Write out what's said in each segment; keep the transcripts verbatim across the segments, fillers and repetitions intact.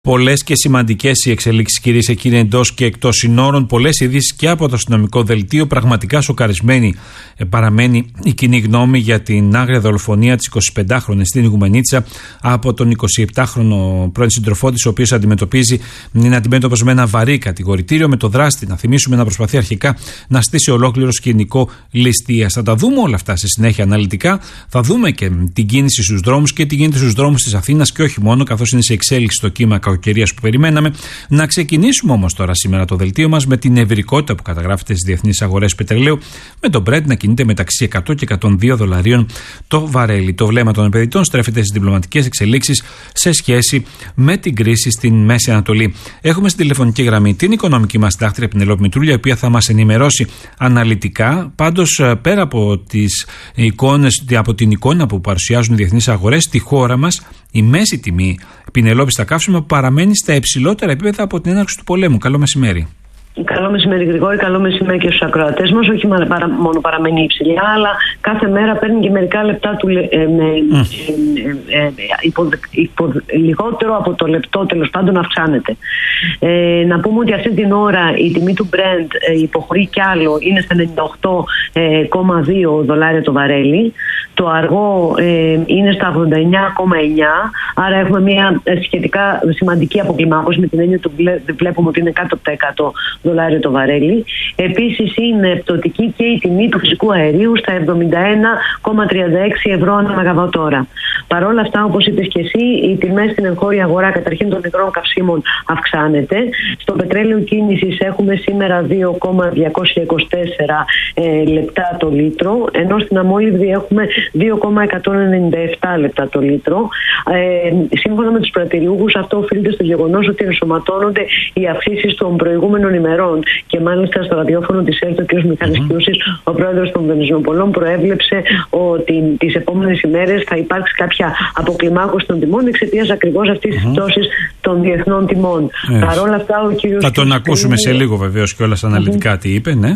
Πολλές και σημαντικές οι εξελίξεις, κυρίες και κύριοι, εντός και εκτός συνόρων. Πολλές ειδήσεις και από το αστυνομικό δελτίο. Πραγματικά σοκαρισμένη παραμένει η κοινή γνώμη για την άγρια δολοφονία της εικοσιπεντάχρονης στην Ιγουμενίτσα από τον εικοσιεπτάχρονο πρώην σύντροφό της, ο οποίος αντιμετωπίζει, είναι αντιμέτωπος με ένα βαρύ κατηγορητήριο, με το δράστη, να θυμίσουμε, να προσπαθεί αρχικά να στήσει ολόκληρο σκηνικό ληστείας. Θα τα δούμε όλα αυτά σε συνέχεια αναλυτικά. Θα δούμε και την κίνηση στους δρόμους και τι γίνεται στους δρόμους της Αθήνας και όχι μόνο, καθώς είναι σε εξέλιξη το κύμα κακοκαιρίας που περιμέναμε. Να ξεκινήσουμε όμως τώρα σήμερα το δελτίο μας με την ευρικότητα που καταγράφεται στις διεθνείς αγορές πετρελαίου, με το Brent να κινείται μεταξύ εκατό και εκατόν δύο δολαρίων το βαρέλι. Το βλέμμα των επενδυτών στρέφεται στις διπλωματικές εξελίξεις σε σχέση με την κρίση στην Μέση Ανατολή. Έχουμε στην τηλεφωνική γραμμή την οικονομική μας συντάκτρια Πινελόπη Μητρούλια, η οποία θα μας ενημερώσει αναλυτικά. Πάντως, πέρα από, τις εικόνες, από την εικόνα που παρουσιάζουν οι διεθνείς αγορές, στη χώρα μας η μέση τιμή, Πινελόπη, στα καύσιμα παραμένει στα υψηλότερα επίπεδα από την έναρξη του πολέμου. Καλό μεσημέρι. Καλό μεσημέρι, Γρηγόρη. Καλό μεσημέρι και στους ακροατές μας. Όχι μόνο παραμένει υψηλά, αλλά κάθε μέρα παίρνει και μερικά λεπτά του, ε, ε, ε, ε, υπο, υπο, λιγότερο από το λεπτό, τέλος πάντων, αυξάνεται. Ε, να πούμε ότι αυτή την ώρα η τιμή του Brent ε, υποχωρεί κι άλλο, είναι στα ενενήντα οκτώ κόμμα δύο δολάρια το βαρέλι. Το αργό ε, είναι στα ογδόντα εννιά κόμμα εννιά, άρα έχουμε μια σχετικά σημαντική αποκλιμάκωση, με την έννοια ότι βλέπουμε ότι είναι κάτω από τα εκατό δολάρια το βαρέλι. Επίσης είναι πτωτική και η τιμή του φυσικού αερίου στα εβδομήντα ένα κόμμα τριάντα έξι ευρώ ανά μεγαβατόρα. Παρ' όλα αυτά, όπως είπες και εσύ, οι τιμές στην εγχώρια αγορά, καταρχήν των υγρών καυσίμων, αυξάνεται. Στο πετρέλαιο κίνησης έχουμε σήμερα δύο κόμμα διακόσια είκοσι τέσσερα ε, λεπτά το λίτρο, ενώ στην αμόλυβδη έχουμε δύο κόμμα εκατόν ενενήντα επτά λεπτά το λίτρο. Ε, σύμφωνα με τους πρατηριούχους, αυτό οφείλεται στο γεγονός ότι ενσωματώνονται οι αυξήσεις των προηγούμενων ημερών. Και μάλιστα στο ραδιόφωνο της ΕΡΤ, ο κ. Μιχάλης mm-hmm. Κιούσης, ο πρόεδρος των Βενζινοπολών, προέβλεψε ότι τις επόμενες ημέρες θα υπάρξει κάποια αποκλιμάκωση των τιμών εξαιτίας ακριβώς αυτής της mm-hmm. πτώσης των διεθνών τιμών. Yes. Παρ' όλα αυτά, ο κ. Θα τον ακούσουμε είναι... σε λίγο βεβαίως και όλα αναλυτικά mm-hmm. τι είπε, ναι.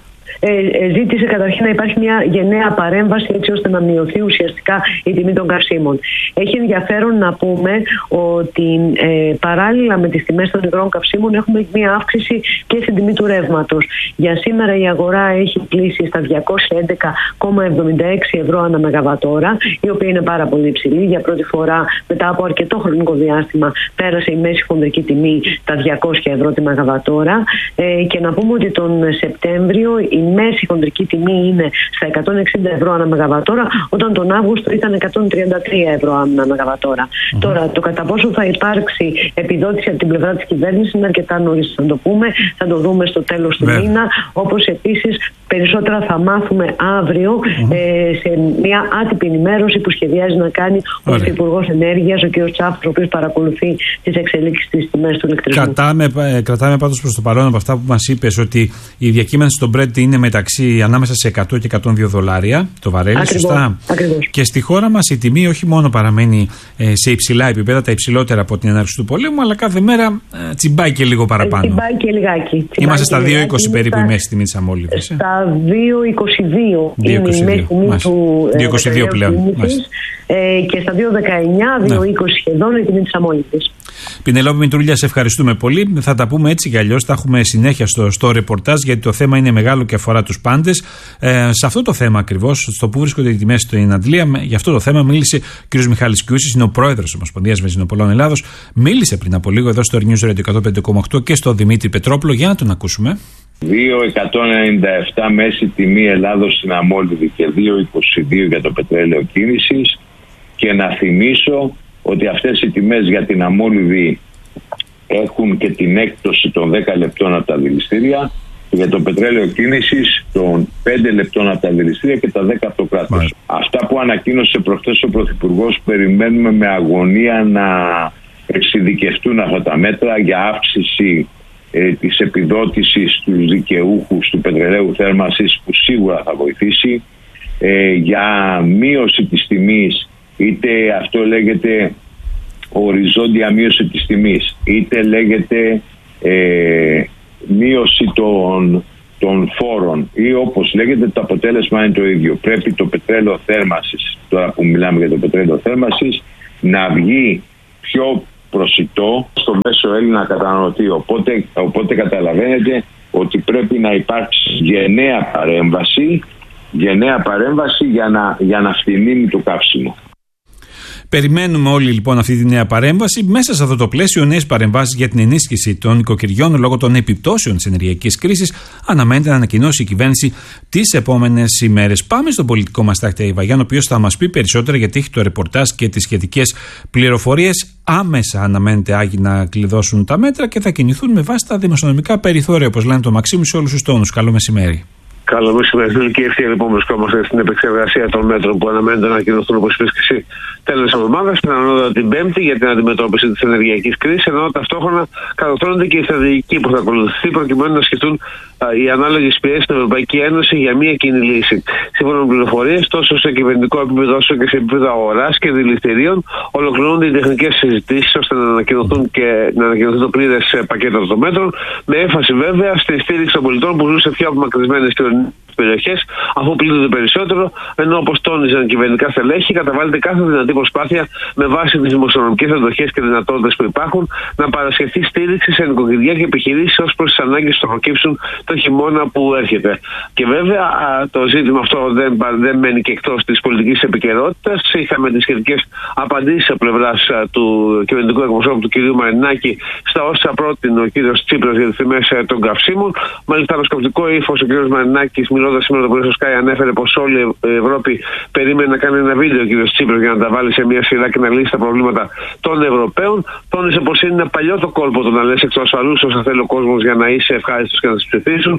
Ε, ζήτησε καταρχήν να υπάρχει μια γενναία παρέμβαση έτσι ώστε να μειωθεί ουσιαστικά η τιμή των καυσίμων. Έχει ενδιαφέρον να πούμε ότι ε, παράλληλα με τις τιμές των υγρών καυσίμων έχουμε μια αύξηση και στην τιμή του ρεύματος. Για σήμερα η αγορά έχει κλείσει στα διακόσια έντεκα κόμμα εβδομήντα έξι ευρώ ανά μεγαβατόρα, η οποία είναι πάρα πολύ υψηλή. Για πρώτη φορά μετά από αρκετό χρονικό διάστημα πέρασε η μέση χονδρική τιμή τα διακόσια ευρώ τη μεγαβατόρα. Ε, και να πούμε ότι τον Σεπτέμβριο η μέση χονδρική τιμή είναι στα εκατόν εξήντα ευρώ ανά μεγαβατόρα, όταν τον Αύγουστο ήταν εκατόν τριάντα τρία ευρώ ανά μεγαβατόρα. Mm-hmm. Τώρα, το κατά πόσο θα υπάρξει επιδότηση από την πλευρά της κυβέρνησης είναι αρκετά νωρίς να το πούμε. Θα το δούμε στο τέλος του μήνα. Όπως επίσης περισσότερα θα μάθουμε αύριο mm-hmm. ε, σε μια άτυπη ενημέρωση που σχεδιάζει να κάνει ο Υπουργός Ενέργειας, ο κ. Τσάφος, ο οποίος παρακολουθεί τις εξελίξεις της τιμές του ηλεκτρισμού. Κρατάμε, κρατάμε πάντως προς το παρόν από αυτά που μας είπες ότι η διακύμανση στον Brent είναι μεταξύ ανάμεσα σε εκατό και εκατόν δύο δολάρια το βαρέλι, ακριβώς, σωστά. Ακριβώς. Και στη χώρα μας η τιμή όχι μόνο παραμένει ε, σε υψηλά επίπεδα, τα υψηλότερα από την έναρξη του πολέμου, αλλά κάθε μέρα ε, τσιμπάει και λίγο παραπάνω. Τσιμπάει και λιγάκι. Είμαστε στα δύο είκοσι περίπου η μέση τιμή της αμόλυβδης. Ε? Στα δύο είκοσι δύο είναι η μέση τιμή του δύο είκοσι δύο πλέον. Ε, και στα δύο δεκαεννιά, δύο είκοσι σχεδόν η τιμή της αμόλυβδης. Πινελόπη Μητρούλια, σε ευχαριστούμε πολύ. Θα τα πούμε έτσι κι αλλιώς. Θα έχουμε συνέχεια στο, στο ρεπορτάζ, γιατί το θέμα είναι μεγάλο και αφορά τους πάντες. Ε, σε αυτό το θέμα ακριβώς, στο που βρίσκονται οι τιμές στην Αντλία, για αυτό το θέμα μίλησε ο κ. Μιχάλης Κιούσης, είναι ο πρόεδρος της Ομοσπονδίας Βενζινοπολών Ελλάδος. Μίλησε πριν από λίγο εδώ στο News Radio εκατόν πέντε κόμμα οκτώ και στο Δημήτρη Πετρόπουλο. Για να τον ακούσουμε. δύο εκατόν ενενήντα επτά μέση τιμή Ελλάδος στην αμόλυβδη και δύο είκοσι δύο για το πετρέλαιο κίνησης. Και να θυμίσω ότι αυτές οι τιμές για την αμόλυβδη έχουν και την έκπτωση των δέκα λεπτών από τα δηληστήρια, για το πετρέλαιο κίνησης των πέντε λεπτών από τα δηληστήρια και τα δέκα από το κράτος. Αυτά που ανακοίνωσε προχθές ο Πρωθυπουργός, περιμένουμε με αγωνία να εξειδικευτούν αυτά τα μέτρα για αύξηση ε, της επιδότησης στους δικαιούχους του πετρελαίου θέρμανσης, που σίγουρα θα βοηθήσει, ε, για μείωση της τιμής, είτε αυτό λέγεται οριζόντια μείωση της τιμής, είτε λέγεται ε, μείωση των, των φόρων, ή όπως λέγεται το αποτέλεσμα είναι το ίδιο. Πρέπει το πετρέλαιο θέρμανσης, τώρα που μιλάμε για το πετρέλαιο θέρμανσης, να βγει πιο προσιτό στο μέσο Έλληνα καταναλωτή. Οπότε, οπότε καταλαβαίνετε ότι πρέπει να υπάρξει γενναία παρέμβαση, γενναία παρέμβαση για να, για να φτηνίνει το καύσιμο. Περιμένουμε όλοι λοιπόν αυτή τη νέα παρέμβαση. Μέσα σε αυτό το πλαίσιο, νέες παρεμβάσεις για την ενίσχυση των οικοκυριών λόγω των επιπτώσεων της ενεργειακής κρίσης αναμένεται να ανακοινώσει η κυβέρνηση τις επόμενες ημέρες. Πάμε στον πολιτικό μας τάκτη Βαγιάνο, ο οποίος θα μας πει περισσότερα γιατί έχει το ρεπορτάζ και τις σχετικές πληροφορίες. Άμεσα αναμένεται Άγιοι να κλειδώσουν τα μέτρα και θα κινηθούν με βάση τα δημοσιονομικά περιθώρια, όπως λένε το Μαξίμου, σε όλους τους τόνους. Καλό μεσημέρι. Καλό μεσημέρι. Και ευθεία λοιπόν βρισκόμαστε στην επεξεργασία των μέτρων που αναμένεται να ανακοινωθούν, όπως είπες και εσύ, τέλος της εβδομάδας, πιθανότατα την Πέμπτη, για την αντιμετώπιση της ενεργειακής κρίσης, ενώ ταυτόχρονα κατορθώνεται και η στρατηγική που θα ακολουθηθεί προκειμένου να σκεφτούν οι ανάλογες πιέσεις στην Ευρωπαϊκή Ένωση για μια κοινή λύση. Σύμφωνα με πληροφορίες, τόσο σε κυβερνητικό επίπεδο όσο και σε επίπεδο αγοράς και δηληστηρίων, ολοκληρώνονται οι τεχνικές συζητήσεις ώστε να ανακοινωθούν και να ανακοινωθεί το πλήρες πακέτο των μέτρων, με έμφαση βέβαια στη στήριξη των πολιτών που ζουν σε πιο απομακρυσμένες περιοχές, αφού πλήττονται περισσότερο, ενώ όπως τόνιζαν κυβερνητικά στελέχη, καταβάλλεται κάθε δυνατή προσπάθεια με βάση τις δημοσιονομικές αντοχές και δυνατότητες που υπάρχουν να παρασχεθεί στήριξη σε νοικοκυριά και επιχειρήσεις ως προς τις ανάγκες που θα προκύψουν το χειμώνα που έρχεται. Και βέβαια το ζήτημα αυτό δεν, δεν μένει και εκτός της πολιτικής επικαιρότητας. Είχαμε τις σχετικές απαντήσεις από πλευράς του κυβερνητικού εκπροσώπου του κ. Μαρινάκη στα όσα πρότεινε ο κ. Τσίπρας για τις τιμές των καυσίμων. Μάλιστα, με σκοπτικό ύφος ο κ. Μαρινάκης, μιλώντας σήμερα το πρωί στο Sky, ανέφερε πως όλη η Ευρώπη περίμενε να κάνει ένα βίντεο ο κ. Τσίπρας για να τα βάλει σε μια σειρά και να λύσει τα προβλήματα των Ευρωπαίων. Τόνισε πως είναι ένα παλιό το κόλπο το να λες εκ του ασφαλούς όσα θέλει ο κόσμος για να είσαι ευχάριστος και να τις ψηφίσουν.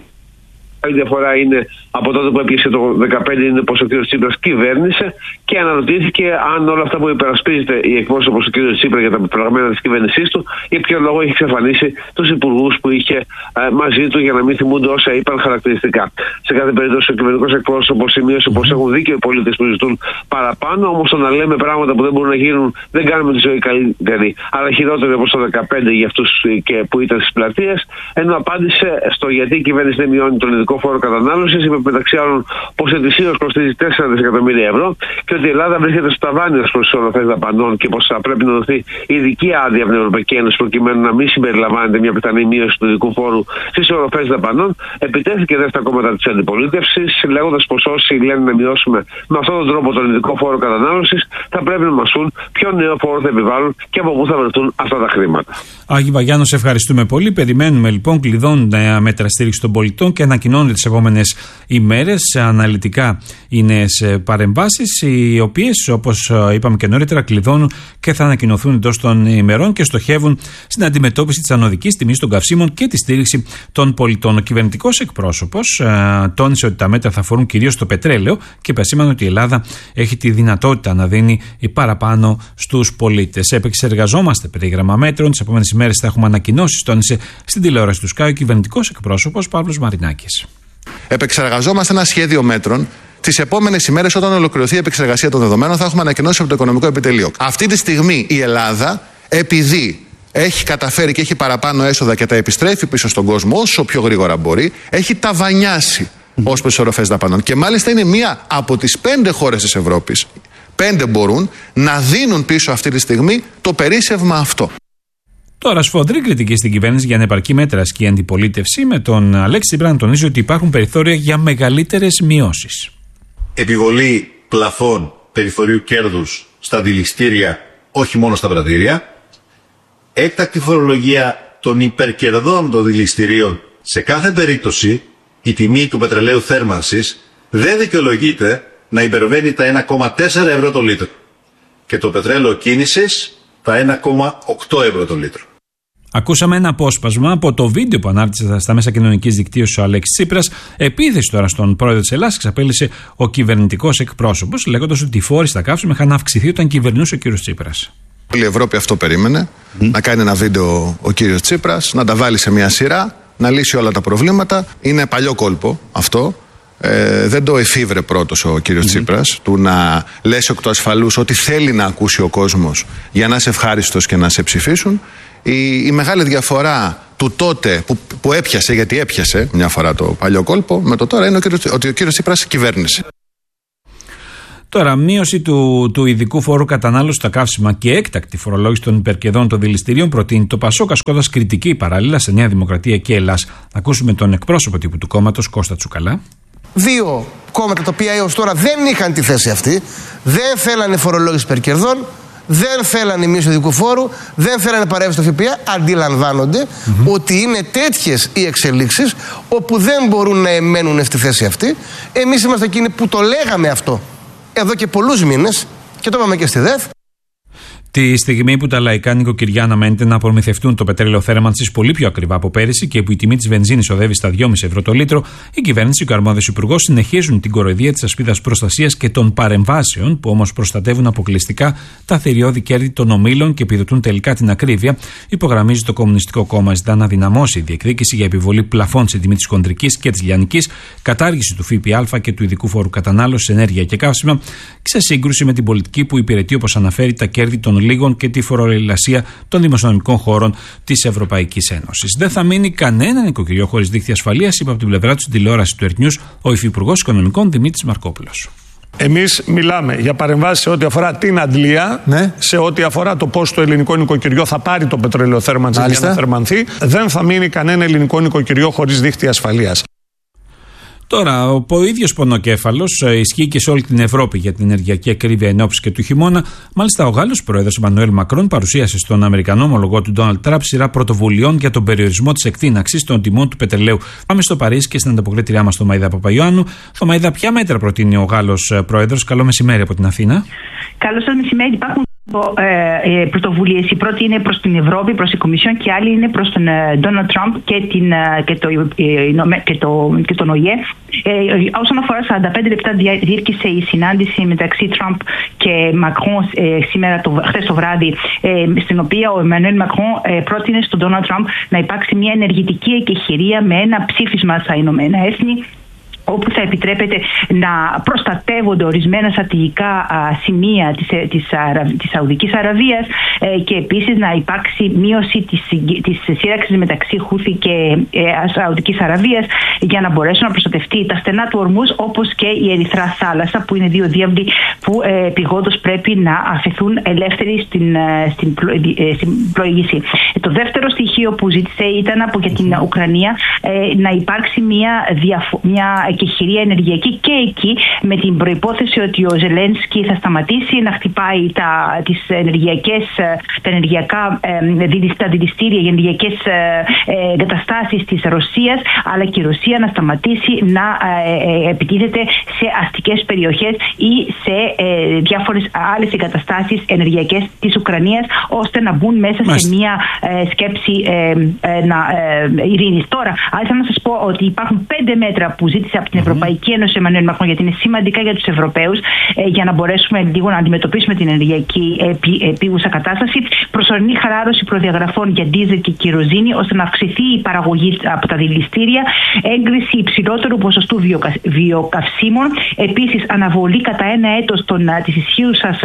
Η διαφορά είναι από τότε που έπιασε το δύο χιλιάδες δεκαπέντε είναι πως ο κ. Τσίπρας κυβέρνησε και αναρωτήθηκε αν όλα αυτά που υπερασπίζεται η εκπρόσωπος του κ. Τσίπρα για τα πεπραγμένα της κυβέρνησής του, για ποιο λόγο έχει εξαφανίσει τους υπουργούς που είχε ε, μαζί του για να μην θυμούνται όσα είπαν χαρακτηριστικά. Σε κάθε περίπτωση ο κυβερνητικός εκπρόσωπος σημείωσε πως έχουν δίκιο οι πολίτες που ζητούν παραπάνω, όμως το να λέμε πράγματα που δεν μπορούν να γίνουν δεν κάνουμε τη ζωή καλύτερη, αλλά χειρότερη όπως το δύο χιλιάδες δεκαπέντε για αυτούς και που ήταν στις πλατείες, ενώ απάντησε στο γιατί η κυβέρνηση δεν μειώνει τον ειδικό φόρο κατανάλωσης, είπε μεταξύ άλλων πως ετησίως κοστίζει τέσσερα δισεκατομμύρια ευρώ και ότι η Ελλάδα βρίσκεται στο ταβάνι ως προς τις οροφές δαπανών και πως θα πρέπει να δοθεί ειδική άδεια από την Ευρωπαϊκή Ένωση προκειμένου να μην συμπεριλαμβάνεται μια πιθανή μείωση του ειδικού φόρου στις οροφές δαπανών. Επιτέθηκε δε στα κόμματα της αντιπολίτευσης, λέγοντας πως όσοι λένε να μειώσουμε με αυτόν τον τρόπο τον ειδικό φόρο κατανάλωσης, θα πρέπει να μας πούν ποιο νέο φόρο θα επιβάλλουν και από πού θα βρεθούν αυτά τα χρήματα. Άγιοι Βαγιάνο, σε ευχαριστούμε πολύ. Περιμένουμε λοιπόν, κλειδώνουν νέα μέτρα στήριξη των πολιτών και ανακοινώνονται τις επόμενες ημέρες αναλυτικά οι νέες παρεμβάσεις, οι οποίες, όπως είπαμε και νωρίτερα, κλειδώνουν και θα ανακοινωθούν εντός των ημερών και στοχεύουν στην αντιμετώπιση της ανωδικής τιμής των καυσίμων και τη στήριξη των πολιτών. Ο κυβερνητικός εκπρόσωπος ε, τόνισε ότι τα μέτρα θα αφορούν κυρίως το πετρέλαιο και επεσήμανε ότι η Ελλάδα έχει τη δυνατότητα να δίνει παραπάνω στους πολίτες. Επεξεργαζόμαστε περίγραμμα μέτρων. Τις επόμενες ημέρες θα έχουμε ανακοινώσεις, τόνισε στην τηλεόραση του Sky ο κυβερνητικός εκπρόσωπος Παύλος Μαρινάκης. Επεξεργαζόμαστε ένα σχέδιο μέτρων. Τις επόμενες ημέρες, όταν ολοκληρωθεί η επεξεργασία των δεδομένων, θα έχουμε ανακοινώσει από το Οικονομικό Επιτελείο. Αυτή τη στιγμή η Ελλάδα, επειδή έχει καταφέρει και έχει παραπάνω έσοδα και τα επιστρέφει πίσω στον κόσμο όσο πιο γρήγορα μπορεί, έχει ταβανιάσει mm. ως προς τις οροφές δαπανών. Και μάλιστα είναι μία από τις πέντε χώρες της Ευρώπης. Πέντε μπορούν να δίνουν πίσω αυτή τη στιγμή το περίσσευμα αυτό. Τώρα, σφοδρή κριτική στην κυβέρνηση για ανεπαρκή μέτρα ασκεί η αντιπολίτευση, με τον Αλέξη Τσίπρα να τονίζει ότι υπάρχουν περιθώρια για μεγαλύτερες μειώσεις. Επιβολή πλαφών περιθωρίου κέρδους στα δηληστήρια, όχι μόνο στα πρατήρια. Έκτακτη φορολογία των υπερκερδών των δηληστηρίων. Σε κάθε περίπτωση, η τιμή του πετρελαίου θέρμανσης δεν δικαιολογείται να υπερβαίνει τα ένα κόμμα τέσσερα ευρώ το λίτρο. Και το πετρέλαιο κίνησης τα ένα κόμμα οκτώ ευρώ το λίτρο. Ακούσαμε ένα απόσπασμα από το βίντεο που ανάρτησε στα μέσα κοινωνικής δικτύωσης ο Αλέξης Τσίπρας. Επίθεση τώρα στον πρόεδρο της Ελλάδας εξαπέλυσε ο κυβερνητικός εκπρόσωπος, λέγοντας ότι οι φόροι στα καύσιμα είχαν αυξηθεί όταν κυβερνούσε ο κύριος Τσίπρας. Όλη η Ευρώπη αυτό περίμενε. Mm. Να κάνει ένα βίντεο ο κύριος Τσίπρας, να τα βάλει σε μια σειρά, να λύσει όλα τα προβλήματα. Είναι παλιό κόλπο αυτό. Ε, δεν το εφήβρε πρώτος ο κύριος mm-hmm. Τσίπρας, του να λες εκ του ασφαλούς ότι θέλει να ακούσει ο κόσμος για να είσαι ευχάριστος και να σε ψηφίσουν. Η, η μεγάλη διαφορά του τότε που, που έπιασε, γιατί έπιασε μια φορά το παλιό κόλπο, με το τώρα είναι ο κύριος, ότι ο κύριος Τσίπρας κυβέρνησε. Τώρα, μείωση του, του ειδικού φόρου κατανάλωση στα καύσιμα και έκτακτη φορολόγηση των υπερκερδών των δηληστηρίων προτείνει το Πασόκ, ασκώντας κριτική παράλληλα σε Νέα Δημοκρατία και Ελλάς. Θα ακούσουμε τον εκπρόσωπο τύπου του κόμματος, Κώστα Τσουκαλά. Δύο κόμματα τα οποία έως τώρα δεν είχαν τη θέση αυτή, δεν θέλανε φορολόγηση υπερκερδών, δεν θέλανε μείωση του ειδικού φόρου, δεν θέλανε παρέμβαση στο ΦΠΑ, αντιλαμβάνονται mm-hmm. ότι είναι τέτοιες οι εξελίξεις όπου δεν μπορούν να εμένουν στη θέση αυτή. Εμείς είμαστε εκείνοι που το λέγαμε αυτό εδώ και πολλούς μήνες και το είπαμε και στη ΔΕΘ. Τη στιγμή που τα λαϊκά νοικοκυριά αναμένεται να προμηθευτούν το πετρέλαιο θέρμανσης πολύ πιο ακριβά από πέρυσι και που η τιμή της βενζίνης οδεύει στα δυόμισι ευρώ το λίτρο, η κυβέρνηση και ο αρμόδιος υπουργός συνεχίζουν την κοροϊδία της ασπίδας προστασίας και των παρεμβάσεων, που όμως προστατεύουν αποκλειστικά τα θηριώδη κέρδη των ομίλων και επιδοτούν τελικά την ακρίβεια. Υπογραμμίζει το Κομμουνιστικό Κόμμα, ζητά να δυναμώσει η διεκδίκηση για επιβολή πλαφών σε τιμή της χοντρικής και της λιανικής, κατάργηση του ΦΠΑ και του ειδικού φόρου κατανάλωσης, ενέργεια και καύσιμα, σε σύγκρουση με την πολιτική που υπηρετεί, όπως αναφέρει, τα κέρδη των λίγων και τη φοροελασία των δημοσιονομικών χώρων της Ευρωπαϊκής Ένωσης. Δεν θα μείνει κανένα νοικοκυριό χωρίς δίκτυα ασφαλείας, είπε από την πλευρά του στην τηλεόραση του Ερτνιούς ο Υφυπουργός Οικονομικών Δημήτρης Μαρκόπουλος. Εμείς μιλάμε για παρεμβάσεις σε ό,τι αφορά την αντλία, ναι. σε ό,τι αφορά το πώς το ελληνικό νοικοκυριό θα πάρει το πετρέλαιο θέρμανσης για να θερμανθεί. Δεν θα μείνει κανένα ελληνικό νοικοκυριό χωρίς δίκτυα ασφαλείας. Τώρα, ο ίδιος πονοκέφαλος ισχύει και σε όλη την Ευρώπη για την ενεργειακή ακρίβεια ενόψει και του χειμώνα. Μάλιστα, ο Γάλλος πρόεδρος Εμμανουέλ Μακρόν παρουσίασε στον Αμερικανό ομολογό του Ντόναλντ Τραμπ σειρά πρωτοβουλειών για τον περιορισμό της εκτείναξης των τιμών του πετρελαίου. Πάμε στο Παρίσι και στην ανταποκρίτριά μας, το Μαΐδα Παπαϊωάννου. Το Μαΐδα, ποια μέτρα προτείνει ο Γάλλος πρόεδρος? Καλό μεσημέρι από την Αθήνα. Καλό σας μεσημέρι. Υπάρχουν ε, ε, πρωτοβουλίες. Η πρώτη είναι προς την Ευρώπη, προς την Κομισιόν, και άλλη είναι προς τον Ντόναλντ Τραμπ και, την, και, το, ε, και, το, και τον ΟΗΕ. Ε, όσον αφορά σαράντα πέντε λεπτά διήρκησε η συνάντηση μεταξύ Τραμπ και Μακρόν ε, σήμερα το, χθες το βράδυ, ε, στην οποία ο Εμμανουέλ Μακρόν ε, πρότεινε στον Ντόναλντ Τραμπ να υπάρξει μια ενεργητική εκεχηρία με ένα ψήφισμα στα Ηνωμένα Έθνη, όπου θα επιτρέπεται να προστατεύονται ορισμένα στρατηγικά α, σημεία της, της, της Σαουδικής Αραβίας ε, και επίσης να υπάρξει μείωση της, της σύραξης μεταξύ Χούθη και ε, Σαουδικής Αραβίας για να μπορέσουν να προστατευτεί τα στενά του Ορμούζ, όπως και η Ερυθρά θάλασσα, που είναι δύο διάβλοι που ε, επιγόντως πρέπει να αφαιθούν ελεύθεροι στην, στην, πλο, ε, στην πλοήγηση. Ε, το δεύτερο στοιχείο που ζήτησε ήταν από για την Ουκρανία ε, να υπάρξει μια, διαφο- μια εκεχηρία ενεργειακή και εκεί, με την προϋπόθεση ότι ο Ζελένσκι θα σταματήσει να χτυπάει τα, τις ενεργειακές, τα ενεργειακά ε, τα δηληστήρια για ενεργειακές ε, εγκαταστάσεις της Ρωσίας, αλλά και η Ρωσία να σταματήσει να ε, ε, επιτίθεται σε αστικές περιοχές ή σε ε, διάφορες άλλες εγκαταστάσεις ενεργειακές της Ουκρανίας, ώστε να μπουν μέσα Μάλιστα. σε μια ε, σκέψη ε, ε, να, ε, ειρήνης. Τώρα, άρχισα να σας πω ότι υπάρχουν πέντε μέτρα που ζήτησε από την Ευρωπαϊκή Ένωση Εμμανουέλ Μακρόν, γιατί είναι σημαντικά για τους Ευρωπαίους, ε, για να μπορέσουμε λίγο να αντιμετωπίσουμε την ενεργειακή επί, επίγουσα κατάσταση. Προσωρινή χαλάρωση προδιαγραφών για ντίζελ και κυροζίνη, ώστε να αυξηθεί η παραγωγή από τα δηληστήρια, έγκριση υψηλότερου ποσοστού βιοκα, βιοκαυσίμων, επίσης αναβολή κατά ένα έτος της ισχύουσας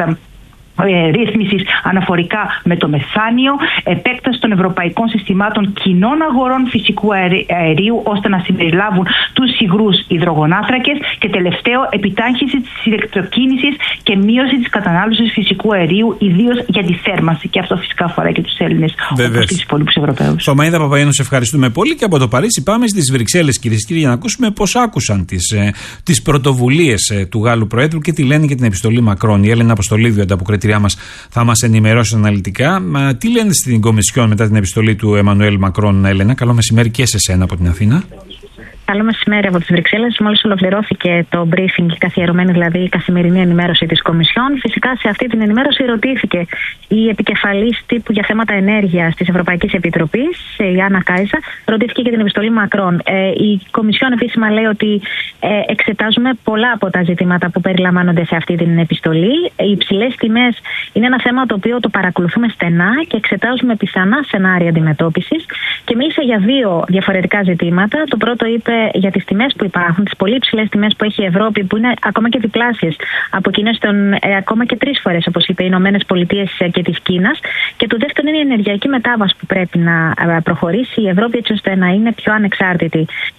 ρύθμισης αναφορικά με το μεθάνιο, επέκταση των ευρωπαϊκών συστημάτων κοινών αγορών φυσικού αερίου, ώστε να συμπεριλάβουν τους υγρούς υδρογονάνθρακες, και τελευταίο, επιτάχυνση της ηλεκτροκίνησης και μείωση της κατανάλωσης φυσικού αερίου, ιδίως για τη θέρμανση. Και αυτό φυσικά αφορά και τους Έλληνες, όπως και τους υπόλοιπους Ευρωπαίους. Στο Μαΐδα Παπαϊωάννου, σε ευχαριστούμε πολύ, και από το Παρίσι πάμε στις Βρυξέλλες, κυρίες και κύριοι, για να ακούσουμε πώς άκουσαν τις, ε, τις πρωτοβουλίες ε, του Γάλλου Προέδρου και τι λένε για την επιστολή Μακρόν. Η Έλενα Αποστολίδου, ανταποκριτήριά μας, θα μας ενημερώσει αναλυτικά. Μα τι λένε στην Κομισιόν μετά την επιστολή του Εμμανουέλ Μακρόν, Έλενα? Καλό μεσημέρι και σε σένα από την Αθήνα. Καλό μεσημέρι από τις Βρυξέλλες. Μόλις ολοκληρώθηκε το briefing, η καθιερωμένη δηλαδή η καθημερινή ενημέρωση της Κομισιόν. Φυσικά σε αυτή την ενημέρωση ρωτήθηκε η επικεφαλής τύπου για θέματα ενέργειας της Ευρωπαϊκής Επιτροπής, η Άννα Κάιζα, ρωτήθηκε για την επιστολή Μακρόν. Ε, η Κομισιόν επίσημα λέει ότι ε, εξετάζουμε πολλά από τα ζητήματα που περιλαμβάνονται σε αυτή την επιστολή. Οι υψηλές τιμές είναι ένα θέμα το οποίο το παρακολουθούμε στενά και εξετάζουμε πιθανά σενάρια αντιμετώπισης, και μίλησε για δύο διαφορετικά ζητήματα. Το πρώτο είπε για τις τιμές που υπάρχουν, τις πολύ υψηλές τιμές που έχει η Ευρώπη, που είναι ακόμα και διπλάσιες από εκείνες των ε, ακόμα και τρεις φορές, όπως είπε, οι Ηνωμένες Πολιτείες και της Κίνας. Και το δεύτερο είναι η ενεργειακή μετάβαση που πρέπει να προχωρήσει η Ευρώπη, έτσι ώστε να είναι πιο ανεξάρτητη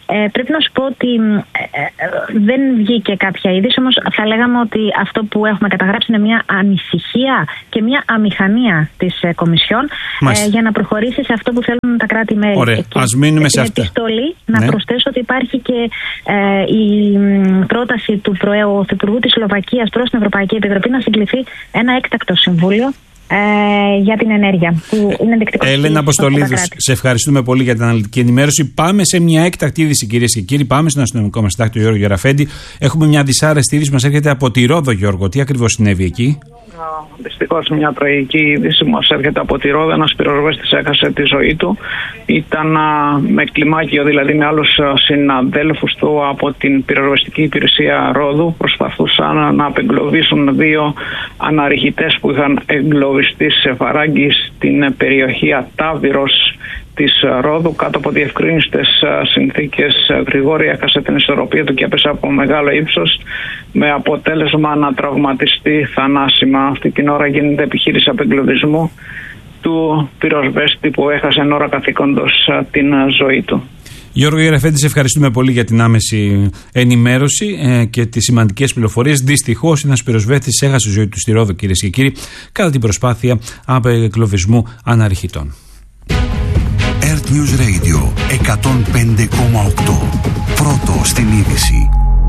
Ε, πρέπει να σου πω ότι ε, ε, δεν βγήκε κάποια είδηση, όμως θα λέγαμε ότι αυτό που έχουμε καταγράψει είναι μια ανησυχία και μια αμηχανία της ε, Κομισιόν ε, για να προχωρήσει σε αυτό που θέλουν τα κράτη-μέλη. Ωραία, ας μείνουμε σε αυτά. Επιστολή, να ναι. προσθέσω ότι υπάρχει και ε, η πρόταση του Πρωθυπουργού της Σλοβακίας προς την Ευρωπαϊκή Επιτροπή να συγκληθεί ένα έκτακτο συμβούλιο Ε, για την ενέργεια. Που είναι Έλενα Αποστολίδου, σε ευχαριστούμε πολύ για την αναλυτική ενημέρωση. Πάμε σε μια έκτακτη είδηση, κυρίες και κύριοι. Πάμε στον αστυνομικό μας συντάκτη, τον Γιώργο Γεραφέντη. Έχουμε μια δυσάρεστη είδηση που μας έρχεται από τη Ρόδο, Γιώργο. Τι ακριβώς συνέβη εκεί? Δυστυχώς μια τραγική είδηση μας έρχεται από τη Ρόδο. Ένας πυροσβέστης έχασε τη ζωή του. Ήταν α, με κλιμάκιο, δηλαδή με άλλους συναδέλφους του από την πυροσβεστική υπηρεσία Ρόδου. Προσπαθούσαν να απεγκλωβίσουν δύο αναρριχητές που είχαν εγκλωβιστεί σε φαράγγι στην περιοχή Ατάβυρος της Ρόδου κάτω από διευκρίνιστες συνθήκες. Γρηγόρη έχασε την ισορροπία του και έπεσε από μεγάλο ύψος με αποτέλεσμα να τραυματιστεί θανάσιμα. Αυτή την ώρα γίνεται επιχείρηση απεγκλωβισμού του πυροσβέστη που έχασε εν ώρα καθήκοντος την ζωή του. Γιώργο Γεραφέντη, σε ευχαριστούμε πολύ για την άμεση ενημέρωση ε, και τις σημαντικές πληροφορίες. Δυστυχώς, ένας πυροσβέστης έχασε τη ζωή του στη Ρόδο, κυρίες και κύριοι, κατά την προσπάθεια απεγκλωβισμού αναρριχητών. Earth News Radio εκατόν πέντε κόμμα οκτώ. Πρώτο στην είδηση.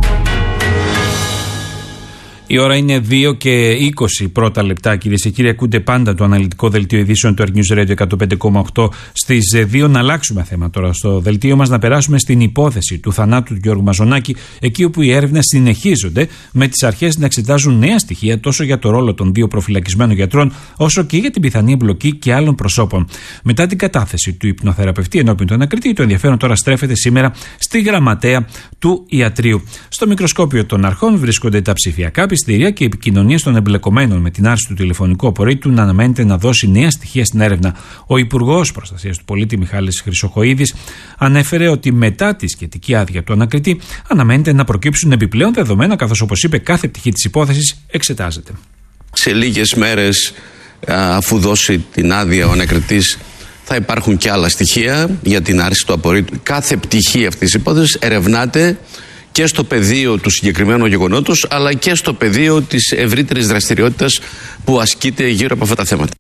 Η ώρα είναι δύο και είκοσι πρώτα λεπτά, κυρίες και κύριοι. Ακούτε πάντα το αναλυτικό δελτίο ειδήσεων του Earth News Radio εκατόν πέντε κόμμα οκτώ στις δύο. Να αλλάξουμε θέμα τώρα στο δελτίο μας, να περάσουμε στην υπόθεση του θανάτου του Γιώργου Μαζονάκη, εκεί όπου οι έρευνες συνεχίζονται με τις αρχές να εξετάζουν νέα στοιχεία τόσο για το ρόλο των δύο προφυλακισμένων γιατρών, όσο και για την πιθανή εμπλοκή και άλλων προσώπων. Μετά την κατάθεση του υπνοθεραπευτή ενώπιον του ανακριτή, το ενδιαφέρον τώρα στρέφεται σήμερα στη γραμματέα του ιατρείου. Στο μικροσκόπιο των αρχών βρίσκονται τα ψηφιακά και οι επικοινωνίες των εμπλεκομένων με την άρση του τηλεφωνικού απορρίτου να αναμένεται να δώσει νέα στοιχεία στην έρευνα. Ο Υπουργός Προστασίας του Πολίτη Μιχάλης Χρυσοχοΐδης ανέφερε ότι μετά τη σχετική άδεια του ανακριτή αναμένεται να προκύψουν επιπλέον δεδομένα, καθώς, όπως είπε, κάθε πτυχή της υπόθεσης εξετάζεται. Σε λίγες μέρες, αφού δώσει την άδεια ο ανακριτής, θα υπάρχουν και άλλα στοιχεία για την άρση του απορρίτου. Κάθε πτυχή αυτής της υπόθεσης ερευνάται και στο πεδίο του συγκεκριμένου γεγονότος, αλλά και στο πεδίο της ευρύτερης δραστηριότητας που ασκείται γύρω από αυτά τα θέματα.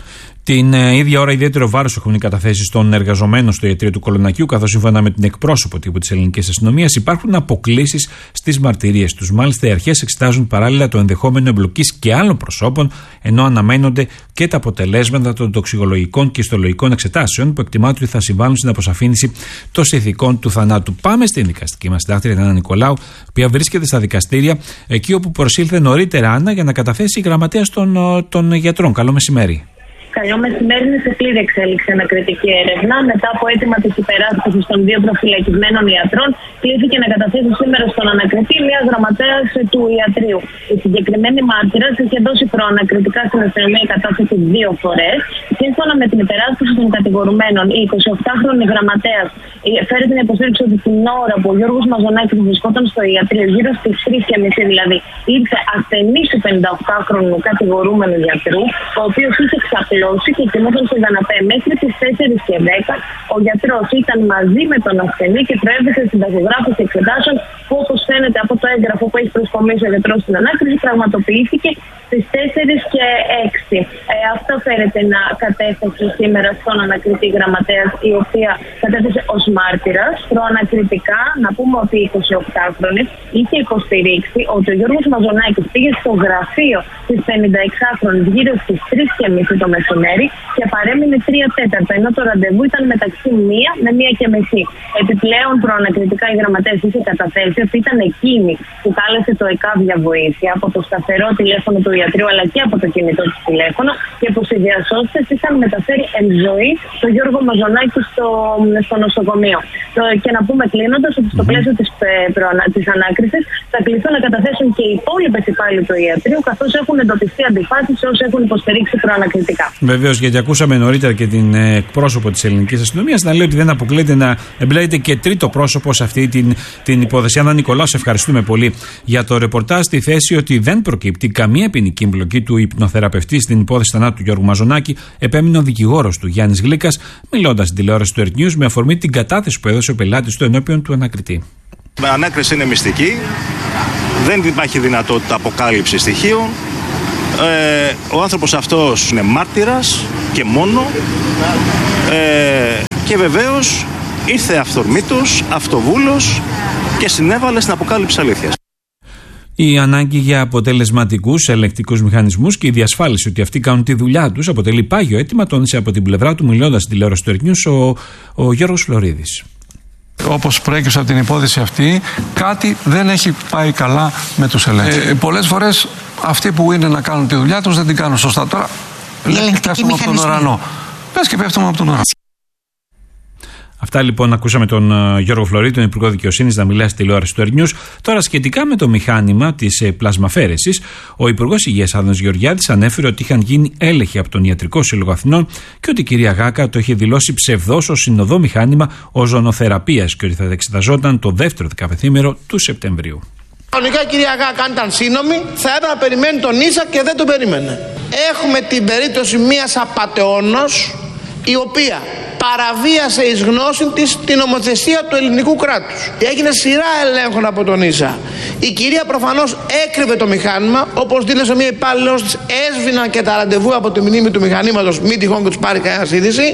Την ε, ίδια ώρα, ιδιαίτερο βάρος έχουν οι καταθέσεις των εργαζομένων στο ιατρείο του Κολονακιού, καθώς σύμφωνα με την εκπρόσωπο τύπου της ελληνικής αστυνομίας υπάρχουν αποκλίσεις στις μαρτυρίες τους. Μάλιστα, οι αρχές εξετάζουν παράλληλα το ενδεχόμενο εμπλοκής και άλλων προσώπων, ενώ αναμένονται και τα αποτελέσματα των τοξικολογικών και ιστολογικών εξετάσεων, που εκτιμάται ότι θα συμβάλλουν στην αποσαφήνιση των συνθηκών του θανάτου. Πάμε στην δικαστική μας συντάκτρια, την Άννα Νικολάου, η οποία βρίσκεται στα δικαστήρια, εκεί όπου προσήλθε νωρίτερα, Άννα, για να καταθέσει η γραμματέα των, των γιατρών. Καλό μεσημέρι. Καλό μεσημέρι. Είναι σε πλήρη εξέλιξη ανακριτική έρευνα. Μετά από αίτημα της υπεράσπισης των δύο προφυλακισμένων ιατρών, κλήθηκε να καταθέσει σήμερα στον ανακριτή μια γραμματέα του ιατρείου. Η συγκεκριμένη μάρτυρας είχε δώσει προανακριτικά στην αστυνομία κατάθεση δύο φορές. Σύμφωνα με την υπεράσπιση των κατηγορουμένων, η εικοσιοκτάχρονη γραμματέα φέρει την υποστήριξη ότι την ώρα που ο Γιώργος Μαζονάκης βρισκόταν στο ιατρείο, γύρω στις τρεις και μισή δηλαδή, ήρθε ασθενής του πενηνταοκτάχρονου κατηγορούμενου γιατρού, ο οποίος είχε ξαπλώσει και κοιμόταν στον καναπέ μέχρι τις τέσσερις και δέκα. Ο γιατρός ήταν μαζί με τον ασθενή και προέβησε στην ταχυγράφηση εξετάσεων, που, όπως φαίνεται από το έγγραφο που έχει προσκομίσει ο γιατρός στην ανάκριση, πραγματοποιήθηκε στις τέσσερις και έξι. Ε, αυτό φέρεται να κατέθεσε σήμερα στον ανακριτή γραμματέας, η οποία κατέθεσε ως μάρτυρας. Προανακριτικά, να πούμε ότι η εικοσιοκτάχρονη είχε υποστηρίξει ότι ο Γιώργος Μαζονάκης πήγε στο γραφείο της πενηνταεξάχρονης γύρω στις τρεις και μισή το μεσημέρι και παρέμεινε τρία τέταρτα, ενώ το ραντεβού ήταν μεταξύ μία με μία και μισή. Επιπλέον, προανακριτικά η γραμματέας είχε καταθέσει ότι ήταν εκείνη που κάλεσε το ΕΚΑΒ για βοήθεια από το σταθερό τηλέφωνο του ιατρείου αλλά και από το κινητό του τηλέφωνο, και πως οι διασώστες είχαν μεταφέρει εν ζωή τον Γιώργο Μαζονάκη στο, στο νοσοκομείο. Το, και να πούμε κλείνοντας ότι στο πλαίσιο της, της ανάκρισης θα κληθούν να καταθέσουν και οι υπόλοιπες υπάλληλοι του ιατρείου, καθώς έχουν εντοπιστεί αντιφάσεις όσοι έχουν υποστηρίξει προανακριτικά. Βεβαίως, γιατί ακούσαμε νωρίτερα και την εκπρόσωπο της ελληνικής αστυνομίας να λέει ότι δεν αποκλείεται να εμπλέκεται και τρίτο πρόσωπο σε αυτή την, την υπόθεση. Άννα Νικολάου, σε ευχαριστούμε πολύ για το ρεπορτάζ. Στη θέση ότι δεν προκύπτει καμία ποινική εμπλοκή του υπνοθεραπευτή στην υπόθεση θανάτου του Γιώργου Μαζονάκη, επέμεινε ο δικηγόρος του Γιάννης Γλίκας, μιλώντας στην τηλεόραση του Earth News με αφορμή την κατάθεση που έδωσε ο πελάτης του ενώπιον του ανακριτή. Η ανάκριση είναι μυστική, δεν υπάρχει δυνατότητα αποκάλυψης στοιχείων. Ε, ο άνθρωπος αυτός είναι μάρτυρας και μόνο ε, και βεβαίως ήρθε αυθορμήτως, αυτοβούλος και συνέβαλε στην αποκάλυψη αλήθειας. Η ανάγκη για αποτελεσματικούς ελεκτικούς μηχανισμούς και η διασφάλιση ότι αυτοί κάνουν τη δουλειά τους αποτελεί πάγιο αίτημα, τόνισε από την πλευρά του, μιλώντας στην τηλεόραση του Earth News, ο, ο Γιώργος Φλωρίδης. Όπως προέκυψε από την υπόθεση αυτή, κάτι δεν έχει πάει καλά με τους ελέγχους. Ε, πολλές φορές αυτοί που είναι να κάνουν τη δουλειά τους δεν την κάνουν σωστά. Τώρα λες και πέφτουμε από τον ουρανό. Λες και πέφτουμε από τον ουρανό. Αυτά λοιπόν ακούσαμε τον uh, Γιώργο Φλωρίδη, τον Υπουργό Δικαιοσύνης, να μιλάει στη τηλεόραση του Earth News. Τώρα, σχετικά με το μηχάνημα της ε, πλασμαφέρεσης, ο Υπουργός Υγείας Άδωνης Γεωργιάδης ανέφερε ότι είχαν γίνει έλεγχοι από τον Ιατρικό Σύλλογο Αθηνών και ότι η κυρία Γάκα το είχε δηλώσει ψευδώς ως συνοδό μηχάνημα οζονοθεραπείας και ότι θα εξεταζόταν το δεύτερο δεκαπενθήμερο του Σεπτεμβρίου. Κανονικά η κυρία Γάκα, αν ήταν σύνομη, θα έπρεπε να περιμένει τον Ίσα και δεν τον περίμενε. Έχουμε την περίπτωση μιας απατεώνος, η οποία παραβίασε εις γνώση της την νομοθεσία του ελληνικού κράτους. Έγινε σειρά ελέγχων από τον Ίσα. Η κυρία προφανώς έκρυβε το μηχάνημα, όπως δήλωσε μια υπάλληλος της, έσβηναν και τα ραντεβού από τη μνήμη του μηχανήματος, μην τυχόν και τους πάρει κανένας είδηση.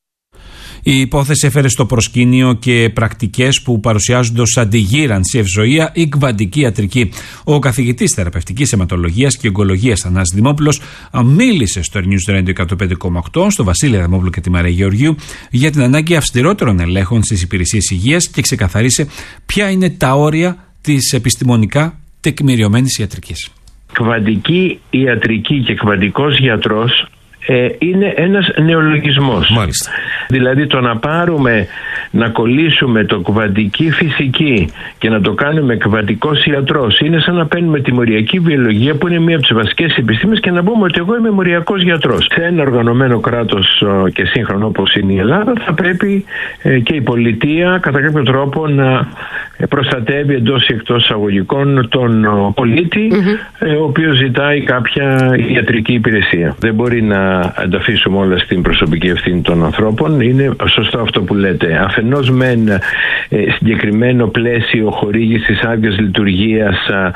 Η υπόθεση έφερε στο προσκήνιο και πρακτικές που παρουσιάζονται ως αντιγύρανση, ευζοία ή κβαντική ιατρική. Ο καθηγητής θεραπευτικής αιματολογίας και ογκολογίας Θανάσης Δημόπουλος μίλησε στο News Radio εκατόν πέντε κόμμα οκτώ, στο Βασίλη Αδαμόπουλο και τη Μαρία Γεωργίου, για την ανάγκη αυστηρότερων ελέγχων στις υπηρεσίες υγείας και ξεκαθαρίσε ποια είναι τα όρια της επιστημονικά τεκμηριωμένης ιατρικής. Κβαντική ιατρική και κβαντικός γιατρός Ε, είναι ένας νεολογισμός. Μάλιστα. Δηλαδή το να πάρουμε, να κολλήσουμε το κβαντική φυσική και να το κάνουμε κβαντικός ιατρός είναι σαν να παίρνουμε τη μοριακή βιολογία, που είναι μία από τις βασικές επιστήμες, και να πούμε ότι εγώ είμαι μοριακός γιατρός. Σε ένα οργανωμένο κράτος και σύγχρονο όπως είναι η Ελλάδα, θα πρέπει ε, και η πολιτεία κατά κάποιο τρόπο να προστατεύει εντός ή εκτός εισαγωγικών τον πολίτη, mm-hmm. ε, ο οποίος ζητάει κάποια ιατρική υπηρεσία. Δεν μπορεί να τα αφήσουμε όλα στην προσωπική ευθύνη των ανθρώπων. Είναι σωστό αυτό που λέτε. Αφενός μεν ε, συγκεκριμένο πλαίσιο χορήγησης άδειας λειτουργίας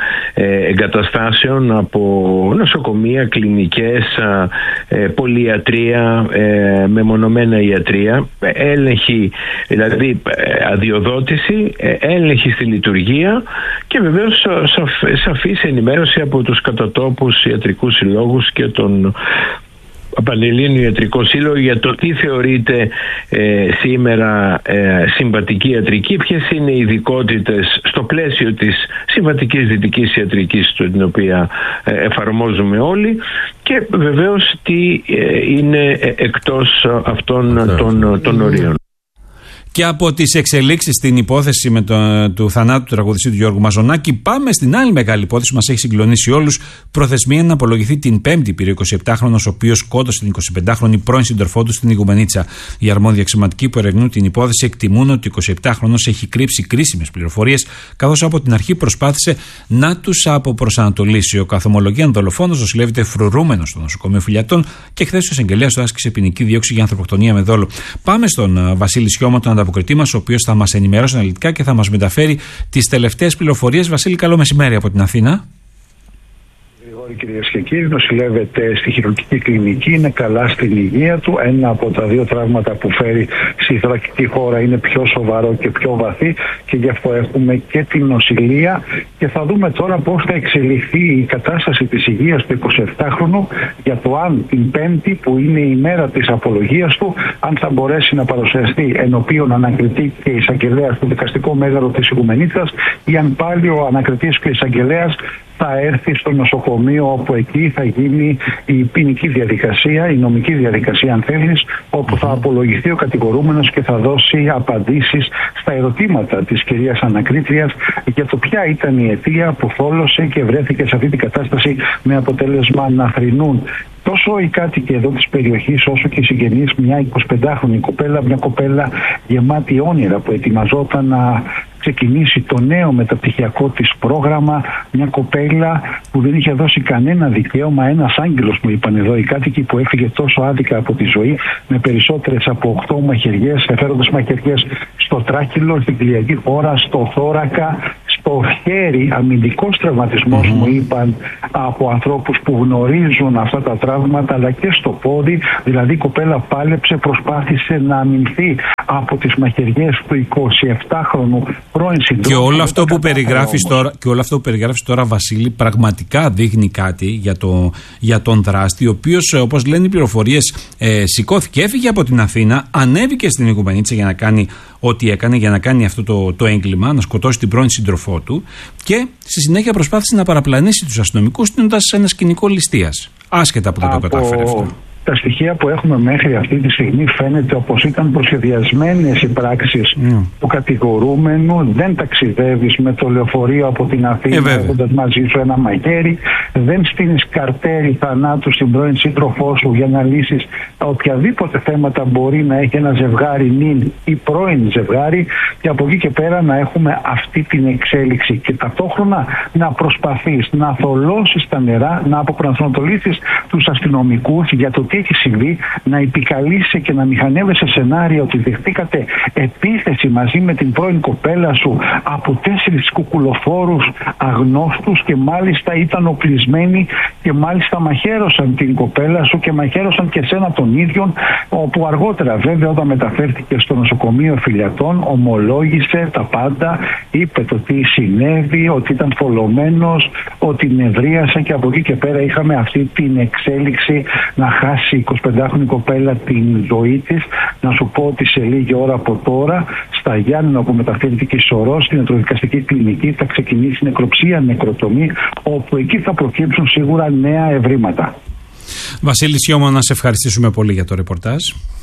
ε, εγκαταστάσεων από νοσοκομεία, κλινικές, ε, πολυιατρία, ε, μεμονωμένα ιατρία, έλεγχη, δηλαδή ε, αδειοδότηση, ε, έλεγχη στη λειτουργία και βεβαίως σαφ, σαφής ενημέρωση από τους κατατόπους ιατρικούς συλλόγους και τον Πανελλήνιο Ιατρικό Σύλλογο για το τι θεωρείται ε, σήμερα ε, συμβατική ιατρική, ποιες είναι οι ειδικότητες στο πλαίσιο της συμβατικής δυτικής ιατρικής την οποία ε, εφαρμόζουμε όλοι, και βεβαίως τι ε, είναι εκτός αυτών των, των ορίων. Και από τις εξελίξεις στην υπόθεση με το, του θανάτου του τραγουδιστή του Γιώργου Μαζονάκη, πάμε στην άλλη μεγάλη υπόθεση που μας έχει συγκλονίσει όλους. Προθεσμία να απολογηθεί την Πέμπτη, πήρε ο εικοσιεπτάχρονος, ο οποίος σκότωσε την εικοσιπεντάχρονη πρώην σύντροφό του στην Ιγουμενίτσα. Οι αρμόδιοι αξιωματικοί που ερευνούν την υπόθεση εκτιμούν ότι ο εικοσιεπτάχρονος έχει κρύψει κρίσιμες πληροφορίες, καθώς από την αρχή προσπάθησε να τους αποπροσανατολίσει. Ο καθομολογίαν δολοφόνος νοσηλεύεται φρουρούμενος στο νοσοκομείο Φιλιατών και χθες ο εισαγγελέας του άσκησε ποινική δίωξη για ανθρωποκτονία με δόλο. Πάμε στον Βασίλη Σιώμα, τον ανταποκριτή μας, ο οποίος θα μας ενημερώσει αναλυτικά και θα μας μεταφέρει τις τελευταίες πληροφορίες. Βασίλη, καλό μεσημέρι από την Αθήνα. Κυρίες και κύριοι, νοσηλεύεται στη χειρουργική κλινική, είναι καλά στην υγεία του. Ένα από τα δύο τραύματα που φέρει στη θωρακική χώρα είναι πιο σοβαρό και πιο βαθύ, και γι' αυτό έχουμε και την νοσηλεία. Και θα δούμε τώρα πώς θα εξελιχθεί η κατάσταση της υγείας του εικοσιεπτάχρονου, για το αν την Πέμπτη, που είναι η μέρα της απολογίας του, αν θα μπορέσει να παρουσιαστεί ενωπίον ανακριτή και εισαγγελέας του δικαστικό μέγαρο της Ιγουμενίτσας, ή αν πάλι ο ανακριτής και εισαγγελέας θα έρθει στο νοσοκομείο, όπου εκεί θα γίνει η ποινική διαδικασία, η νομική διαδικασία αν θέλεις, όπου θα απολογηθεί ο κατηγορούμενος και θα δώσει απαντήσεις στα ερωτήματα της κυρίας ανακρίτριας για το ποια ήταν η αιτία που θόλωσε και βρέθηκε σε αυτή την κατάσταση, με αποτέλεσμα να θρηνούν τόσο οι κάτοικοι εδώ της περιοχής όσο και οι συγγενείς μια εικοσιπεντάχρονη κοπέλα, μια κοπέλα γεμάτη όνειρα που ετοιμαζόταν να ξεκινήσει το νέο μεταπτυχιακό της πρόγραμμα, μια κοπέλα που δεν είχε δώσει κανένα δικαίωμα, ένας άγγελος μου είπαν εδώ οι κάτοικοι, που έφυγε τόσο άδικα από τη ζωή, με περισσότερες από οκτώ μαχαιριές, εφέροντας μαχαιριές στο τράχυλο, στην κοιλιακή χώρα, στο θώρακα, στο χέρι, αμυντικός τραυματισμός mm-hmm. μου είπαν από ανθρώπους που γνωρίζουν αυτά τα τραύματα, αλλά και στο πόδι, δηλαδή η κοπέλα πάλεψε, προσπάθησε να αμυνθεί από τις μαχαιριές του εικοσιεπτάχρονου πρώην συντρόφου. Και όλο αυτό που περιγράφεις τώρα, και όλο αυτό που περιγράφεις τώρα, Βασίλη, πραγματικά δείχνει κάτι για, το, για τον δράστη, ο οποίος, όπως λένε οι πληροφορίες, ε, σηκώθηκε, έφυγε από την Αθήνα, ανέβηκε στην Οικουμενίτσα για να κάνει ό,τι έκανε, για να κάνει αυτό το, το έγκλημα, να σκοτώσει την πρώην σύντροφό του, και στη συνέχεια προσπάθησε να παραπλανήσει τους αστυνομικούς, στείνοντας ένα σκηνικό ληστείας. Άσχετα που δεν το κατάφερε αυτό. Τα στοιχεία που έχουμε μέχρι αυτή τη στιγμή φαίνεται όπως ήταν προσχεδιασμένες οι πράξεις mm. του κατηγορούμενου. Δεν ταξιδεύεις με το λεωφορείο από την Αθήνα ε, έχοντας μαζί σου ένα μαχαίρι. Δεν στείνεις καρτέρι θανάτου στην πρώην σύντροφό σου για να λύσεις οποιαδήποτε θέματα μπορεί να έχει ένα ζευγάρι νυν ή πρώην ζευγάρι, και από εκεί και πέρα να έχουμε αυτή την εξέλιξη και ταυτόχρονα να προσπαθείς να θολώσεις τα νερά, να αποπροσανατολίσεις τους αστυνομικούς για το τι έχει συμβεί, να επικαλείσαι και να μηχανεύεσαι σενάρια ότι δεχτήκατε επίθεση μαζί με την πρώην κοπέλα σου από τέσσερις κουκουλοφόρους αγνώστους, και μάλιστα ήταν οπλισμένοι και μάλιστα μαχαίρωσαν την κοπέλα σου και μαχαίρωσαν και σένα τον ίδιον, όπου αργότερα βέβαια όταν μεταφέρθηκε στο νοσοκομείο Φυλιατών ομολόγησε τα πάντα, είπε το τι συνέβη, ότι ήταν θολωμένος, ότι νευρίασε, και από εκεί και πέρα είχαμε αυτή την εξέλιξη να χάσει η εικοσιπεντάχρονη κοπέλα την ζωή της. Να σου πω ότι σε λίγη ώρα από τώρα στα Γιάννενα, όπου μεταφέρθηκε η Σωρό στην ιατροδικαστική κλινική, θα ξεκινήσει νεκροψία, νεκροτομή, όπου εκεί θα προκύψουν σίγουρα νέα ευρήματα. Βασίλη Σιώμα, να σε ευχαριστήσουμε πολύ για το ρεπορτάζ.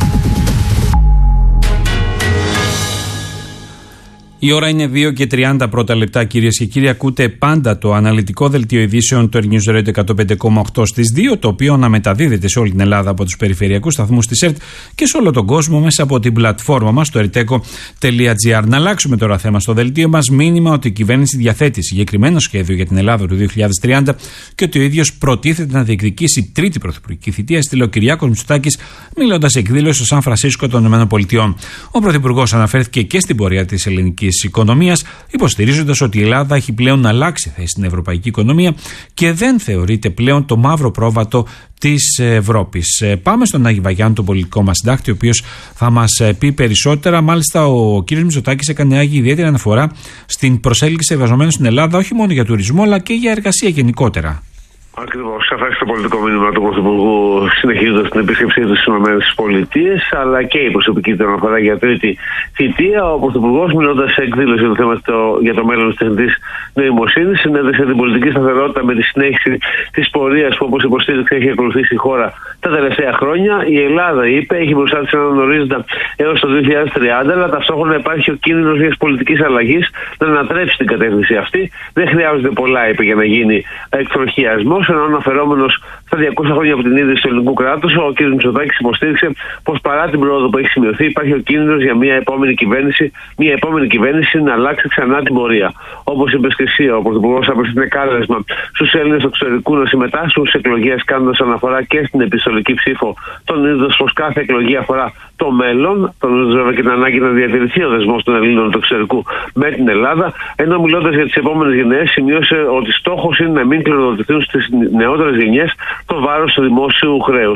Η ώρα είναι δύο και τριάντα πρώτα λεπτά, κυρίες και κύριοι. Ακούτε πάντα το αναλυτικό δελτίο ειδήσεων του News Radio εκατόν πέντε κόμμα οκτώ στις δύο, το οποίο αναμεταδίδεται σε όλη την Ελλάδα από τους περιφερειακούς σταθμούς της ΕΡΤ και σε όλο τον κόσμο μέσα από την πλατφόρμα μας, το ερτέκο τελεία τζι άρ. Να αλλάξουμε τώρα θέμα στο δελτίο μας. Μήνυμα ότι η κυβέρνηση διαθέτει συγκεκριμένο σχέδιο για την Ελλάδα του δύο χιλιάδες τριάντα και ότι ο ίδιος προτίθεται να διεκδικήσει τρίτη πρωθυπουργική θητεία, στείλε ο Κυριάκος Μητσοτάκης, μιλώντας σε εκδήλωση στο Σαν Φρανσίσκο των ΗΠΑ. Ο Πρωθυπουργός αναφέρθηκε και στην πορεία της ελληνικής οικονομίας, υποστηρίζοντας ότι η Ελλάδα έχει πλέον αλλάξει θέση στην ευρωπαϊκή οικονομία και δεν θεωρείται πλέον το μαύρο πρόβατο της Ευρώπης. Πάμε στον Άκη Βαγιάννη, τον πολιτικό μας συντάκτη, ο οποίος θα μας πει περισσότερα. Μάλιστα, ο κ. Μητσοτάκης έκανε, Άκη, ιδιαίτερη αναφορά στην προσέλκυση εργαζομένων στην Ελλάδα, όχι μόνο για τουρισμό, αλλά και για εργασία γενικότερα. Ακριβώς. Σαφώς το πολιτικό μήνυμα του Πρωθυπουργού, συνεχίζοντας την επίσκεψή του στις ΗΠΑ, αλλά και η προσωπική του αναφορά για τρίτη θητεία. Ο Πρωθυπουργός, μιλώντας σε εκδήλωση του θέματος για το μέλλον της τεχνητής νοημοσύνης, συνέδεσε την πολιτική σταθερότητα με τη συνέχιση της πορείας που, όπως υποστήριξε, έχει ακολουθήσει η χώρα τα τελευταία χρόνια. Η Ελλάδα, είπε, έχει μπροστά της έναν ορίζοντα έως το δύο χιλιάδες τριάντα, αλλά ταυτόχρονα υπάρχει ο κίνδυνος μιας πολιτικής αλλαγής να ανατρέψει την κατεύθυνση αυτή. Δεν χρειάζονται πολλά, είπε, για να γίνει εκτροχιασμός. Ενώ αναφερόμενος στα διακόσια χρόνια από την ίδρυση του ελληνικού κράτους, ο κ. Μητσοτάκης υποστήριξε πως παρά την πρόοδο που έχει σημειωθεί, υπάρχει ο κίνδυνος για μια επόμενη κυβέρνηση, μια επόμενη κυβέρνηση να αλλάξει ξανά την πορεία. Όπως είπε και εσύ, ο Πρωθυπουργός απευθύνει κάλεσμα στους Έλληνες του εξωτερικού να συμμετάσχουν στις εκλογές, κάνοντας αναφορά και στην επιστολική ψήφο, τονίζοντας πως κάθε εκλογή αφορά το μέλλον, τονίζοντας βέβαια και την ανάγκη να διατηρηθεί ο δεσμός των Ελλήνων του εξωτερικού με την Ελλάδα, ενώ μιλώντας για τις επόμενες γενναίες, σημείωσε ότι στόχος είναι να μην κληροδοτηθούν στις νεότερες γενιές το βάρος του δημόσιου χρέους.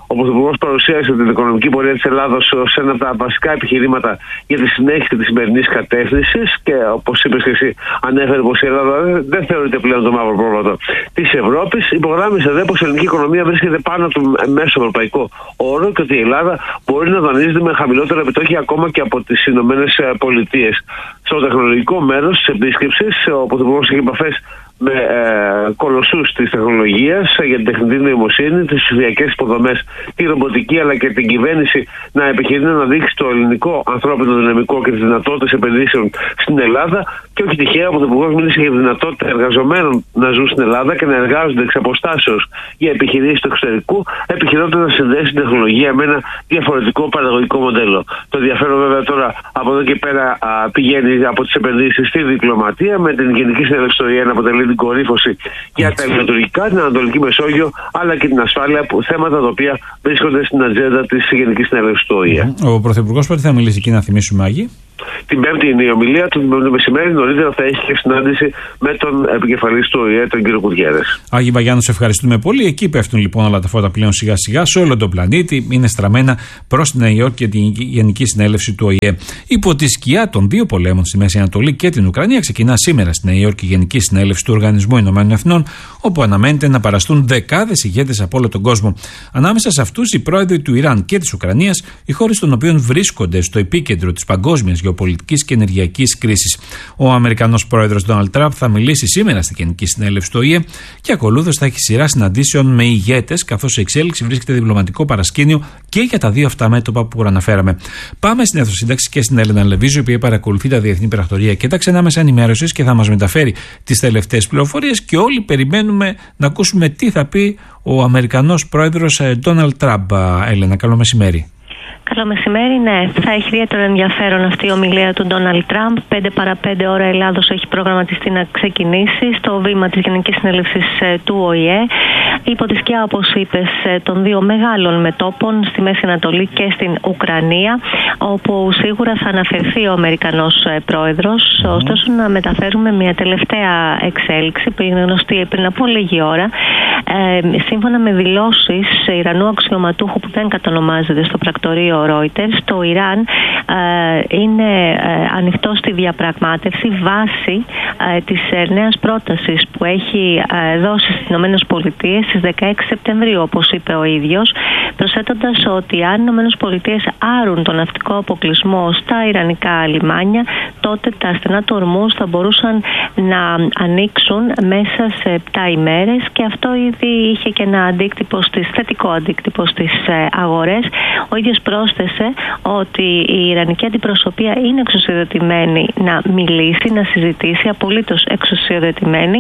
ο Πρωθυπουργός παρουσίασε την οικονομική πορεία της Ελλάδος ως ένα από τα βασικά επιχειρήματα για τη συνέχιση της σημερινής κατεύθυνσης και όπως είπες και εσύ, ανέφερε πως η Ελλάδα δεν θεωρείται πλέον το μαύρο πρόβατο της Ευρώπης. Υπογράμμισε δε πως η ελληνική οικονομία βρίσκεται πάνω του μέσο ευρωπαϊκό όρο και ότι η Ελλάδα μπορεί να δανείζεται με χαμηλότερα επιτόκια ακόμα και από τις Ηνωμένες Πολιτείες. Στο τεχνολογικό μέρος της επίσκεψης, ο Πρωθυπουργός έχει επαφές με ε, κολοσσούς της τεχνολογίας για την τεχνητή νοημοσύνη, τις ψηφιακές υποδομές, τη ρομποτική αλλά και την κυβέρνηση να επιχειρεί να αναδείξει το ελληνικό ανθρώπινο δυναμικό και τις δυνατότητες επενδύσεων στην Ελλάδα. Και όχι τυχαία, ο Πρωθυπουργός μίλησε για τη δυνατότητα εργαζομένων να ζουν στην Ελλάδα και να εργάζονται εξ αποστάσεως για επιχειρήσεις του εξωτερικού, επιχειρώντας να συνδέσει την τεχνολογία με ένα διαφορετικό παραγωγικό μοντέλο. Το ενδιαφέρον βέβαια τώρα από εδώ και πέρα α, πηγαίνει από τις επενδύσεις στη διπλωματία, με την Γενική Συνέλευση του ΟΗΕ να αποτελεί την κορύφωση για τα ελληνοτουρκικά, την Ανατολική Μεσόγειο αλλά και την ασφάλεια, θέματα τα οποία βρίσκονται στην ατζέντα της Γενικής Συνέλευσης του ΟΗΕ. Ο Πρωθυπουργός πότε θα μιλήσει εκεί, να θυμίσουμε, Άγη? Την Πέμπτη είναι η ομιλία του, το μεσημέρι νωρίτερα θα έχει και συνάντηση με τον επικεφαλής του ΟΗΕ, τον κύριο Κουτιέρες. Άγη Μπαγιάννου, σε ευχαριστούμε πολύ. Εκεί πέφτουν λοιπόν όλα τα φώτα πλέον σιγά σιγά σε όλο τον πλανήτη. Είναι στραμμένα προς τη Νέα Υόρκη και την Γενική Συνέλευση του ΟΗΕ. Υπό τη σκιά των δύο πολέμων στη Μέση Ανατολή και την Ουκρανία, ξεκινά σήμερα στη Νέα Υόρκη η Γενική Συνέλευση του Οργανισμού Ηνωμένων Εθνών, όπου αναμένεται να παραστούν δεκάδες ηγέτες από όλο τον κόσμο. Ανάμεσα σε αυτούς οι πρόεδροι του Ιράν και της Ουκρανίας, οι χώρες των οποίων βρίσκονται στο επίκεντρο της παγκόσμιας γεωπολιτικής και ενεργειακής κρίσης. Ο Αμερικανός πρόεδρος Ντόναλντ Τραμπ θα μιλήσει σήμερα στη Γενική Συνέλευση του ΟΗΕ και ακολούθως θα έχει σειρά συναντήσεων με ηγέτες, καθώς σε εξέλιξη βρίσκεται διπλωματικό παρασκήνιο και για τα δύο αυτά μέτωπα που αναφέραμε. Πάμε στην αιθροσύνταξη και στην Έλενα Λεβίζου, η οποία παρακολουθεί τα διεθνή πρακτορία και τα ξενά μέσα ενημέρωσης και θα μας μεταφέρει τις τελευταίες πληροφορίες. Και όλοι περιμένουμε να ακούσουμε τι θα πει ο Αμερικανός πρόεδρος Ντόναλντ Τραμπ. Έλενα, καλό μεσημέρι. Καλό μεσημέρι, ναι. Θα έχει ιδιαίτερο ενδιαφέρον αυτή η ομιλία του Ντόναλντ Τραμπ. πέντε παρά πέντε ώρα Ελλάδος έχει προγραμματιστεί να ξεκινήσει στο βήμα της Γενικής Συνέλευσης του ΟΗΕ. Υπό τη σκιά, όπως είπες, των δύο μεγάλων μετώπων στη Μέση Ανατολή και στην Ουκρανία, όπου σίγουρα θα αναφερθεί ο Αμερικανός πρόεδρος. Mm-hmm. Ωστόσο, να μεταφέρουμε μια τελευταία εξέλιξη που είναι γνωστή πριν από λίγη ώρα. Ε, σύμφωνα με δηλώσεις Ιρανού αξιωματούχου που δεν κατονομάζεται στο πρακτορείο Reuters, το Ιράν ε, είναι ε, ανοιχτό στη διαπραγμάτευση βάσει ε, της ε, νέας πρότασης που έχει ε, δώσει στις ΗΠΑ στις δεκαέξι Σεπτεμβρίου, όπως είπε ο ίδιος, προσθέτοντας ότι αν οι ΗΠΑ άρουν τον ναυτικό αποκλεισμό στα ιρανικά λιμάνια, τότε τα στενά του ορμούς θα μπορούσαν να ανοίξουν μέσα σε επτά ημέρες, και αυτό ήδη είχε και ένα αντίκτυπο στις, θετικό αντίκτυπο στις ε, αγορές. Ο ίδιος πρόσθεσε ότι η ιρανική αντιπροσωπεία είναι εξουσιοδοτημένη να μιλήσει, να συζητήσει, απολύτως εξουσιοδοτημένη,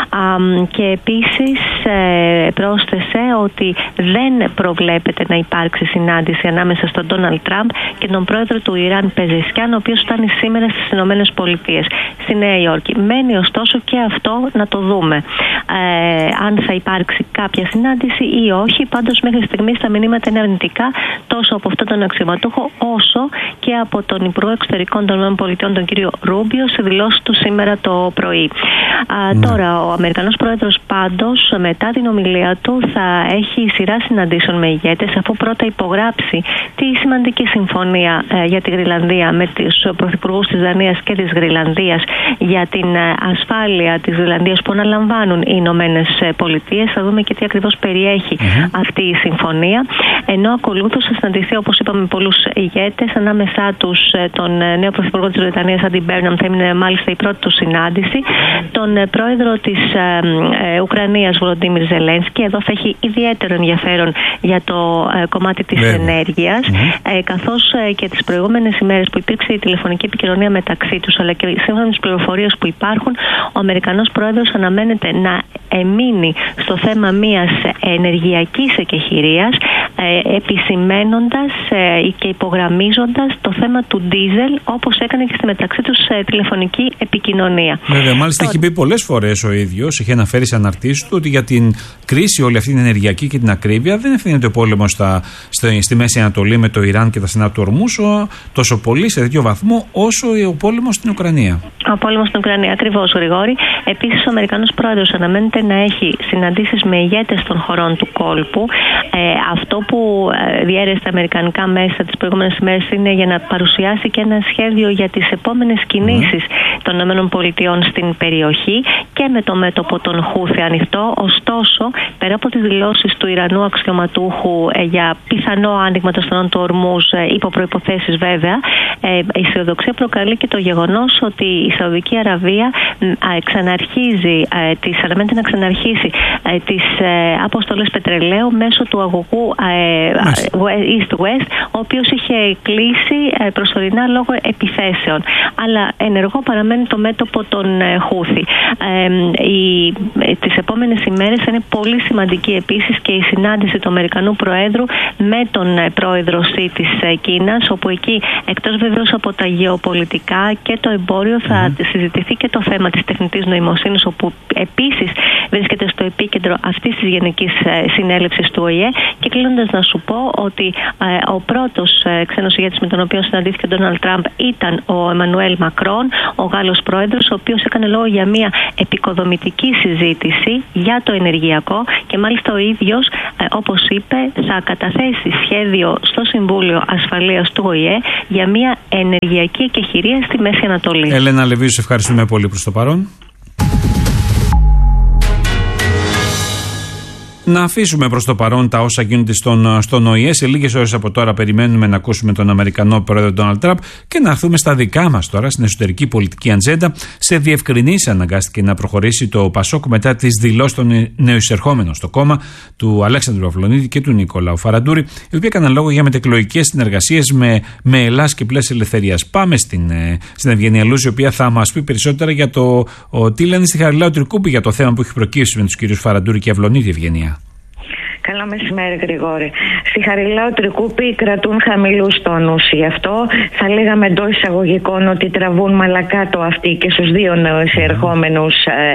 και επίσης ε, πρόσθεσε ότι δεν προβλέπεται να υπάρξει συνάντηση ανάμεσα στον Ντόναλντ Τραμπ και τον πρόεδρο του Ιράν Πεζεσκιάν, ο οποίος φτάνει σήμερα στις Ηνωμένες Πολιτείες, στη Νέα Υόρκη. Μένει ωστόσο και αυτό να το δούμε, ε, αν θα υπάρξει κάποια συνάντηση ή όχι. Πάντως μέχρι στιγμής τα μηνύματα είναι αρνητικά, τόσο από αυτόν τον αξιωματούχο όσο και από τον Υπουργό Εξωτερικών των ΗΠΑ, τον κύριο Ρούμπιο, σε δηλώσεις του σήμερα το πρωί. Α, ναι. Τώρα, ο Αμερικανός πρόεδρος πάντως μετά την ομιλία του θα έχει σειρά συναντήσεων με ηγέτες, αφού πρώτα υπογράψει τη σημαντική συμφωνία ε, για τη Γρυλανδία με τους πρωθυπουργούς της Δανίας και της Γρυλανδίας για την ε, ασφάλεια της Γρυλανδίας που αναλαμβάνουν οι Ηνωμένες Πολιτείες. Θα δούμε και τι ακριβώς περιέχει mm-hmm. αυτή η συμφωνία. Ενώ ακολούθως θα συναντηθεί, όπως είπαμε, πολλούς ηγέτες, ανάμεσά τους τον νέο πρωθυπουργό της Βρετανίας, Άντι Μπέρναμ, θα είναι μάλιστα η πρώτη του συνάντηση, τον πρόεδρο της ε, Ουκρανίας, Βολοντίμιρ Ζελένσκι. Εδώ θα έχει ιδιαίτερο ενδιαφέρον για το ε, κομμάτι της yeah. ενέργειας, mm-hmm. ε, καθώς ε, και τις προηγούμενες ημέρες που υπήρξε η τηλεφωνική επικοινωνία μεταξύ τους, αλλά και σύμφωνα με τις πληροφορίες που υπάρχουν, ο Αμερικανός πρόεδρος αναμένεται να εμείνει στο θέμα μιας ενεργειακής εκεχηρίας, ε, επισημαίνοντας θέτοντας ε, και υπογραμμίζοντας το θέμα του ντίζελ, όπως έκανε και στη μεταξύ τους ε, τηλεφωνική επικοινωνία. Βέβαια, μάλιστα το... έχει πει πολλές φορές ο ίδιος, έχει αναφέρει σε αναρτήσεις του ότι για την κρίση όλη αυτή την ενεργειακή και την ακρίβεια δεν ευθύνεται ο πόλεμος στα, στη, στη Μέση Ανατολή με το Ιράν και τα στενά του Ορμούς τόσο πολύ σε τέτοιο βαθμό όσο ο πόλεμος στην Ουκρανία. Ο πόλεμος στην Ουκρανία, ακριβώς, Γρηγόρη. Επίσης, ο Αμερικανός πρόεδρος αναμένεται να έχει συναντήσεις με ηγέτες των χωρών του κόλπου. Ε, αυτό που ε, διέρεσε στα αμερικανικά μέσα τις προηγούμενες ημέρες είναι για να παρουσιάσει και ένα σχέδιο για τις επόμενες κινήσεις mm. των ΗΠΑ στην περιοχή και με το μέτωπο των Χούθη ανοιχτό. Ωστόσο, πέρα από τις δηλώσεις του Ιρανού αξιωματούχου ε, για πιθανό άνοιγμα των στενών του Ορμούς, ε, υπό προϋποθέσεις βέβαια, ε, η αισιοδοξία προκαλεί και το γεγονός ότι η Σαουδική Αραβία ε, ξαναρχίζει, ε, τις, αναμένεται να ξαναρχίσει ε, τις ε, αποστολές πετρελαίου μέσω του αγωγού ε, East-West, ο οποίος είχε κλείσει ε, προσωρινά λόγω επιθέσεων. Αλλά ενεργό παραμένει το μέτωπο των ε, Χούθη. Ε, η, ε, τις επόμενες ημέρες θα είναι πολύ σημαντική επίσης και η συνάντηση του Αμερικανού Προέδρου με τον ε, πρόεδρο Σι της ε, Κίνας, όπου εκεί εκτός βεβαίως από τα γεωπολιτικά και το εμπόριο θα mm-hmm. συζητηθεί και το θέμα της τεχνητής νοημοσύνης, όπου επίσης βρίσκεται στο επίκεντρο αυτής της Γενικής Συνέλευσης του Ο Η Ε. Και κλείνοντας να σου πω ότι ε, ο πρώτος ε, ξένος ηγέτης με τον οποίο συναντήθηκε ο Ντόναλντ Τραμπ ήταν ο Εμμανουέλ Μακρόν, ο Γάλλος πρόεδρος, ο οποίος έκανε λόγο για μια επικοδομητική συζήτηση για το ενεργειακό και μάλιστα ο ίδιος, ε, όπως είπε, θα καταθέσει σχέδιο στο Συμβούλιο Ασφαλείας του Ο Η Ε για μια ενεργειακή εκεχηρία στη Μέση Ανατολή. Έλενα Λεβίου, σε ευχαριστούμε πολύ προς το παρόν. Να αφήσουμε προς το παρόν τα όσα γίνονται στον, στον Ο Η Ε. Σε λίγες ώρες από τώρα περιμένουμε να ακούσουμε τον Αμερικανό πρόεδρο Ντόναλντ Τραμπ και να έρθουμε στα δικά μας τώρα, στην εσωτερική πολιτική ατζέντα. Σε διευκρινήσεις αναγκάστηκε να προχωρήσει το Πασόκ μετά τις δηλώσεις των νεοεισερχόμενων στο κόμμα του Αλέξανδρου Αυλωνίδη και του Νικολάου Φαραντούρη, οι οποίοι έκαναν λόγο για μετεκλογικές συνεργασίες με, με Ελλάς και Πλαίσια Ελευθερίας. Πάμε στην, στην Ευγενία Λούζη, η οποία θα μας πει περισσότερα για το ο, τι λένε στη Χαριλάου Τρικούπη για το θέμα που έχει προκύψει με τους κυρίους Φαραντούρη και Αυλωνίδη. Ευγενία. Καλό μεσημέρι, Γρηγόρη. Στη Χαριλάου Τρικούπη κρατούν χαμηλούς τόνους. Γι' αυτό θα λέγαμε εντός εισαγωγικών ότι τραβούν μαλακά το αυτί και στους δύο νεοεισερχόμενους, ε,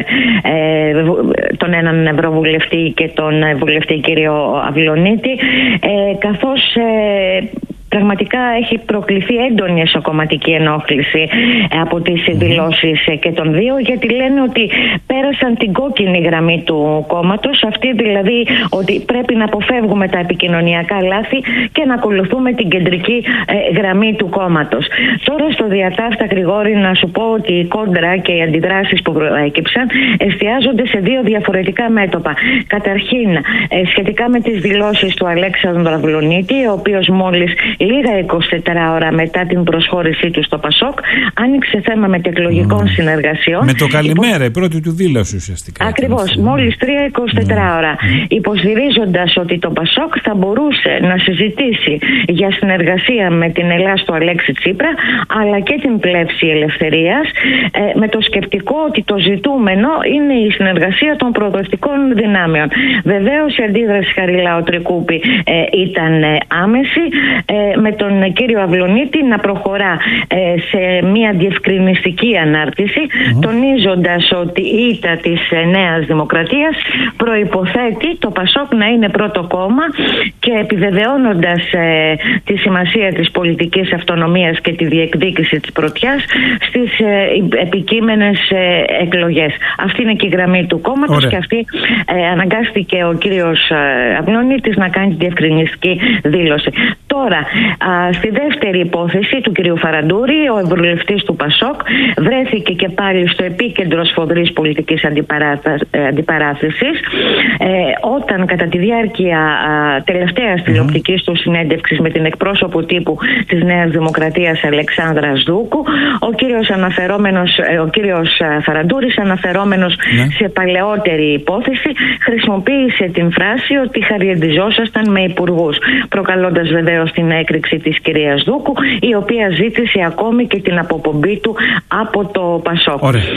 ε, τον έναν ευρωβουλευτή και τον βουλευτή κύριο Αυλωνίτη, ε, καθώς ε, πραγματικά έχει προκληθεί έντονη εσωκομματική ενόχληση από τις δηλώσεις και των δύο, γιατί λένε ότι πέρασαν την κόκκινη γραμμή του κόμματος, αυτή δηλαδή ότι πρέπει να αποφεύγουμε τα επικοινωνιακά λάθη και να ακολουθούμε την κεντρική γραμμή του κόμματος. Τώρα στο διατάφτα, Γρηγόρη, να σου πω ότι η κόντρα και οι αντιδράσεις που προέκυψαν εστιάζονται σε δύο διαφορετικά μέτωπα. Καταρχήν, σχετικά με τις δηλώσεις του Αλέξανδρου Αυλωνίτη, ο οποίος μόλις λίγα εικοσιτέσσερις ώρα μετά την προσχώρησή του στο Πασόκ άνοιξε θέμα μετεκλογικών mm. συνεργασιών. Με το καλημέρα, η πρώτη του δήλωση ουσιαστικά. Ακριβώς, μόλις τρία εικοσιτέσσερις mm. ώρα. Mm. Υποστηρίζοντας ότι το Πασόκ θα μπορούσε να συζητήσει για συνεργασία με την Ελλάς του Αλέξη Τσίπρα, αλλά και την Πλεύση Ελευθερίας, ε, με το σκεπτικό ότι το ζητούμενο είναι η συνεργασία των προοδευτικών δυνάμεων. Βεβαίως η αντίδραση Χαριλάου Τρικούπη ε, ήταν ε, άμεση, ε, με τον κύριο Αυλωνίτη να προχωρά ε, σε μια διευκρινιστική ανάρτηση, mm-hmm. τονίζοντας ότι η ήττα της ε, Νέας Δημοκρατίας προϋποθέτει το Πασόκ να είναι πρώτο κόμμα και επιβεβαιώνοντας ε, τη σημασία της πολιτικής αυτονομίας και τη διεκδίκηση της πρωτιάς στις ε, επικείμενες ε, εκλογές. Αυτή είναι και η γραμμή του κόμματος. Ωραία. Και αυτή ε, αναγκάστηκε ο κύριος ε, Αυλωνίτης να κάνει τη διευκρινιστική δήλωση. Τώρα, α, στη δεύτερη υπόθεση του κυρίου Φαραντούρη, ο ευρωβουλευτής του Πασόκ βρέθηκε και πάλι στο επίκεντρο σφοδρής πολιτικής αντιπαράθεσης, ε, όταν κατά τη διάρκεια α, τελευταίας mm-hmm. τηλεοπτικής του συνέντευξης με την εκπρόσωπο τύπου της Νέας Δημοκρατίας Αλεξάνδρας Δούκου, ο κύριος, αναφερόμενος, ε, ο κύριος Φαραντούρης, αναφερόμενος mm-hmm. σε παλαιότερη υπόθεση, χρησιμοποίησε την φράση ότι χαριεντιζόσασταν με υπουργούς, προκαλώντας βεβαίως την έκρηξη της κυρίας Δούκου, η οποία ζήτησε ακόμη και την αποπομπή του από το Πασόκ. Ωραία.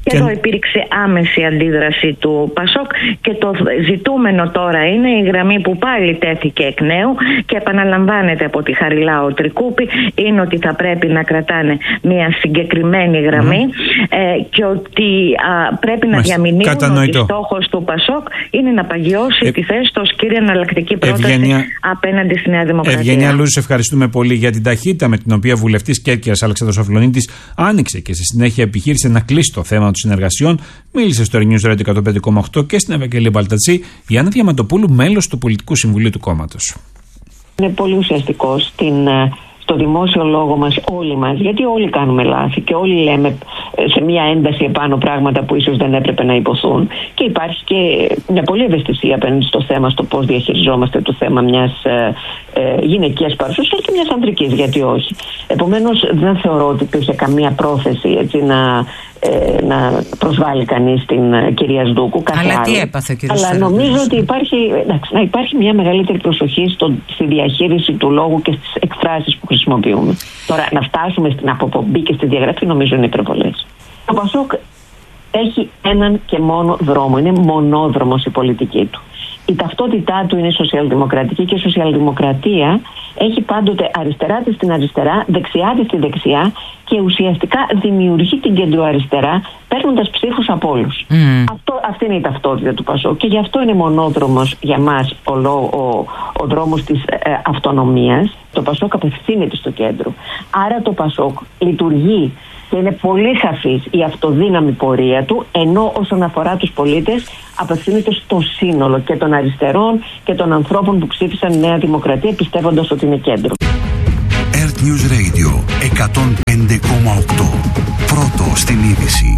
Και εδώ υπήρξε άμεση αντίδραση του Πασόκ και το ζητούμενο τώρα είναι η γραμμή που πάλι τέθηκε εκ νέου και επαναλαμβάνεται από τη Χαριλάου Τρικούπη, είναι ότι θα πρέπει να κρατάνε μια συγκεκριμένη γραμμή mm. ε, και ότι α, πρέπει να διαμηνύουν ότι στόχος του Πασόκ είναι να παγιώσει ε, τη θέση του ως κύρια εναλλακτική πρόταση Ευγένεια, απέναντι στη Νέα Δημοκρατία. Ευγένεια Λούζη, ευχαριστούμε πολύ για την ταχύτητα με την οποία βουλευτής Κέρκυρας Αλεξάνδρος Αφιλονίτης άνοιξε και στη συνέχεια επιχείρησε να κλείσει το θέμα των συνεργασιών. Μίλησε στο News Radio εκατόν πέντε κόμμα οκτώ και στην Ευαγγελία Μπαλτατσή η Άννα Διαμαντοπούλου, μέλος του Πολιτικού Συμβουλίου του κόμματος. Είναι πολύ ουσιαστικό στην, στο δημόσιο λόγο μας όλοι μας, γιατί όλοι κάνουμε λάθη και όλοι λέμε σε μια ένταση επάνω πράγματα που ίσως δεν έπρεπε να υποθούν και υπάρχει και μια πολλή ευαισθησία απέναντι στο θέμα, στο πώς διαχειριζόμαστε το θέμα μιας ε, ε, γυναικείας παρουσίας και μιας ανδρικής, γιατί όχι. Επομένως δεν θεωρώ ότι υπήρχε καμία πρόθεση έτσι, να, ε, να προσβάλλει κανείς την ε, κυρία Σδούκου. Αλλά τι έπαθε ο κύριος Αλλά νομίζω ότι υπάρχει, εντάξει, να υπάρχει μια μεγαλύτερη προσοχή στο, στη διαχείριση του λόγου και στις εκφράσεις που χρησιμοποιούμε. Τώρα να φτάσουμε στην αποπομπή και στη διαγραφή νομίζω είναι υπερβολές. Το Πασόκ έχει έναν και μόνο δρόμο, είναι μονόδρομος η πολιτική του. Η ταυτότητά του είναι σοσιαλδημοκρατική και η σοσιαλδημοκρατία έχει πάντοτε αριστερά της στην αριστερά, δεξιά της στη δεξιά και ουσιαστικά δημιουργεί την κεντροαριστερά παίρνοντας ψήφους από όλους. Mm. Αυτό, αυτή είναι η ταυτότητα του Πασόκ και γι' αυτό είναι μονόδρομος για μας ο, ο, ο δρόμος της ε, αυτονομίας. Το Πασόκ απευθύνεται στο κέντρο. Άρα το Πασόκ λειτουργεί και είναι πολύ σαφής η αυτοδύναμη πορεία του, ενώ όσον αφορά τους πολίτες απευθύνεται στο σύνολο και των αριστερών και των ανθρώπων που ψήφισαν Νέα Δημοκρατία πιστεύοντας ότι είναι κέντρο. Earth News Radio εκατόν πέντε κόμμα οκτώ. Πρώτο στην είδηση.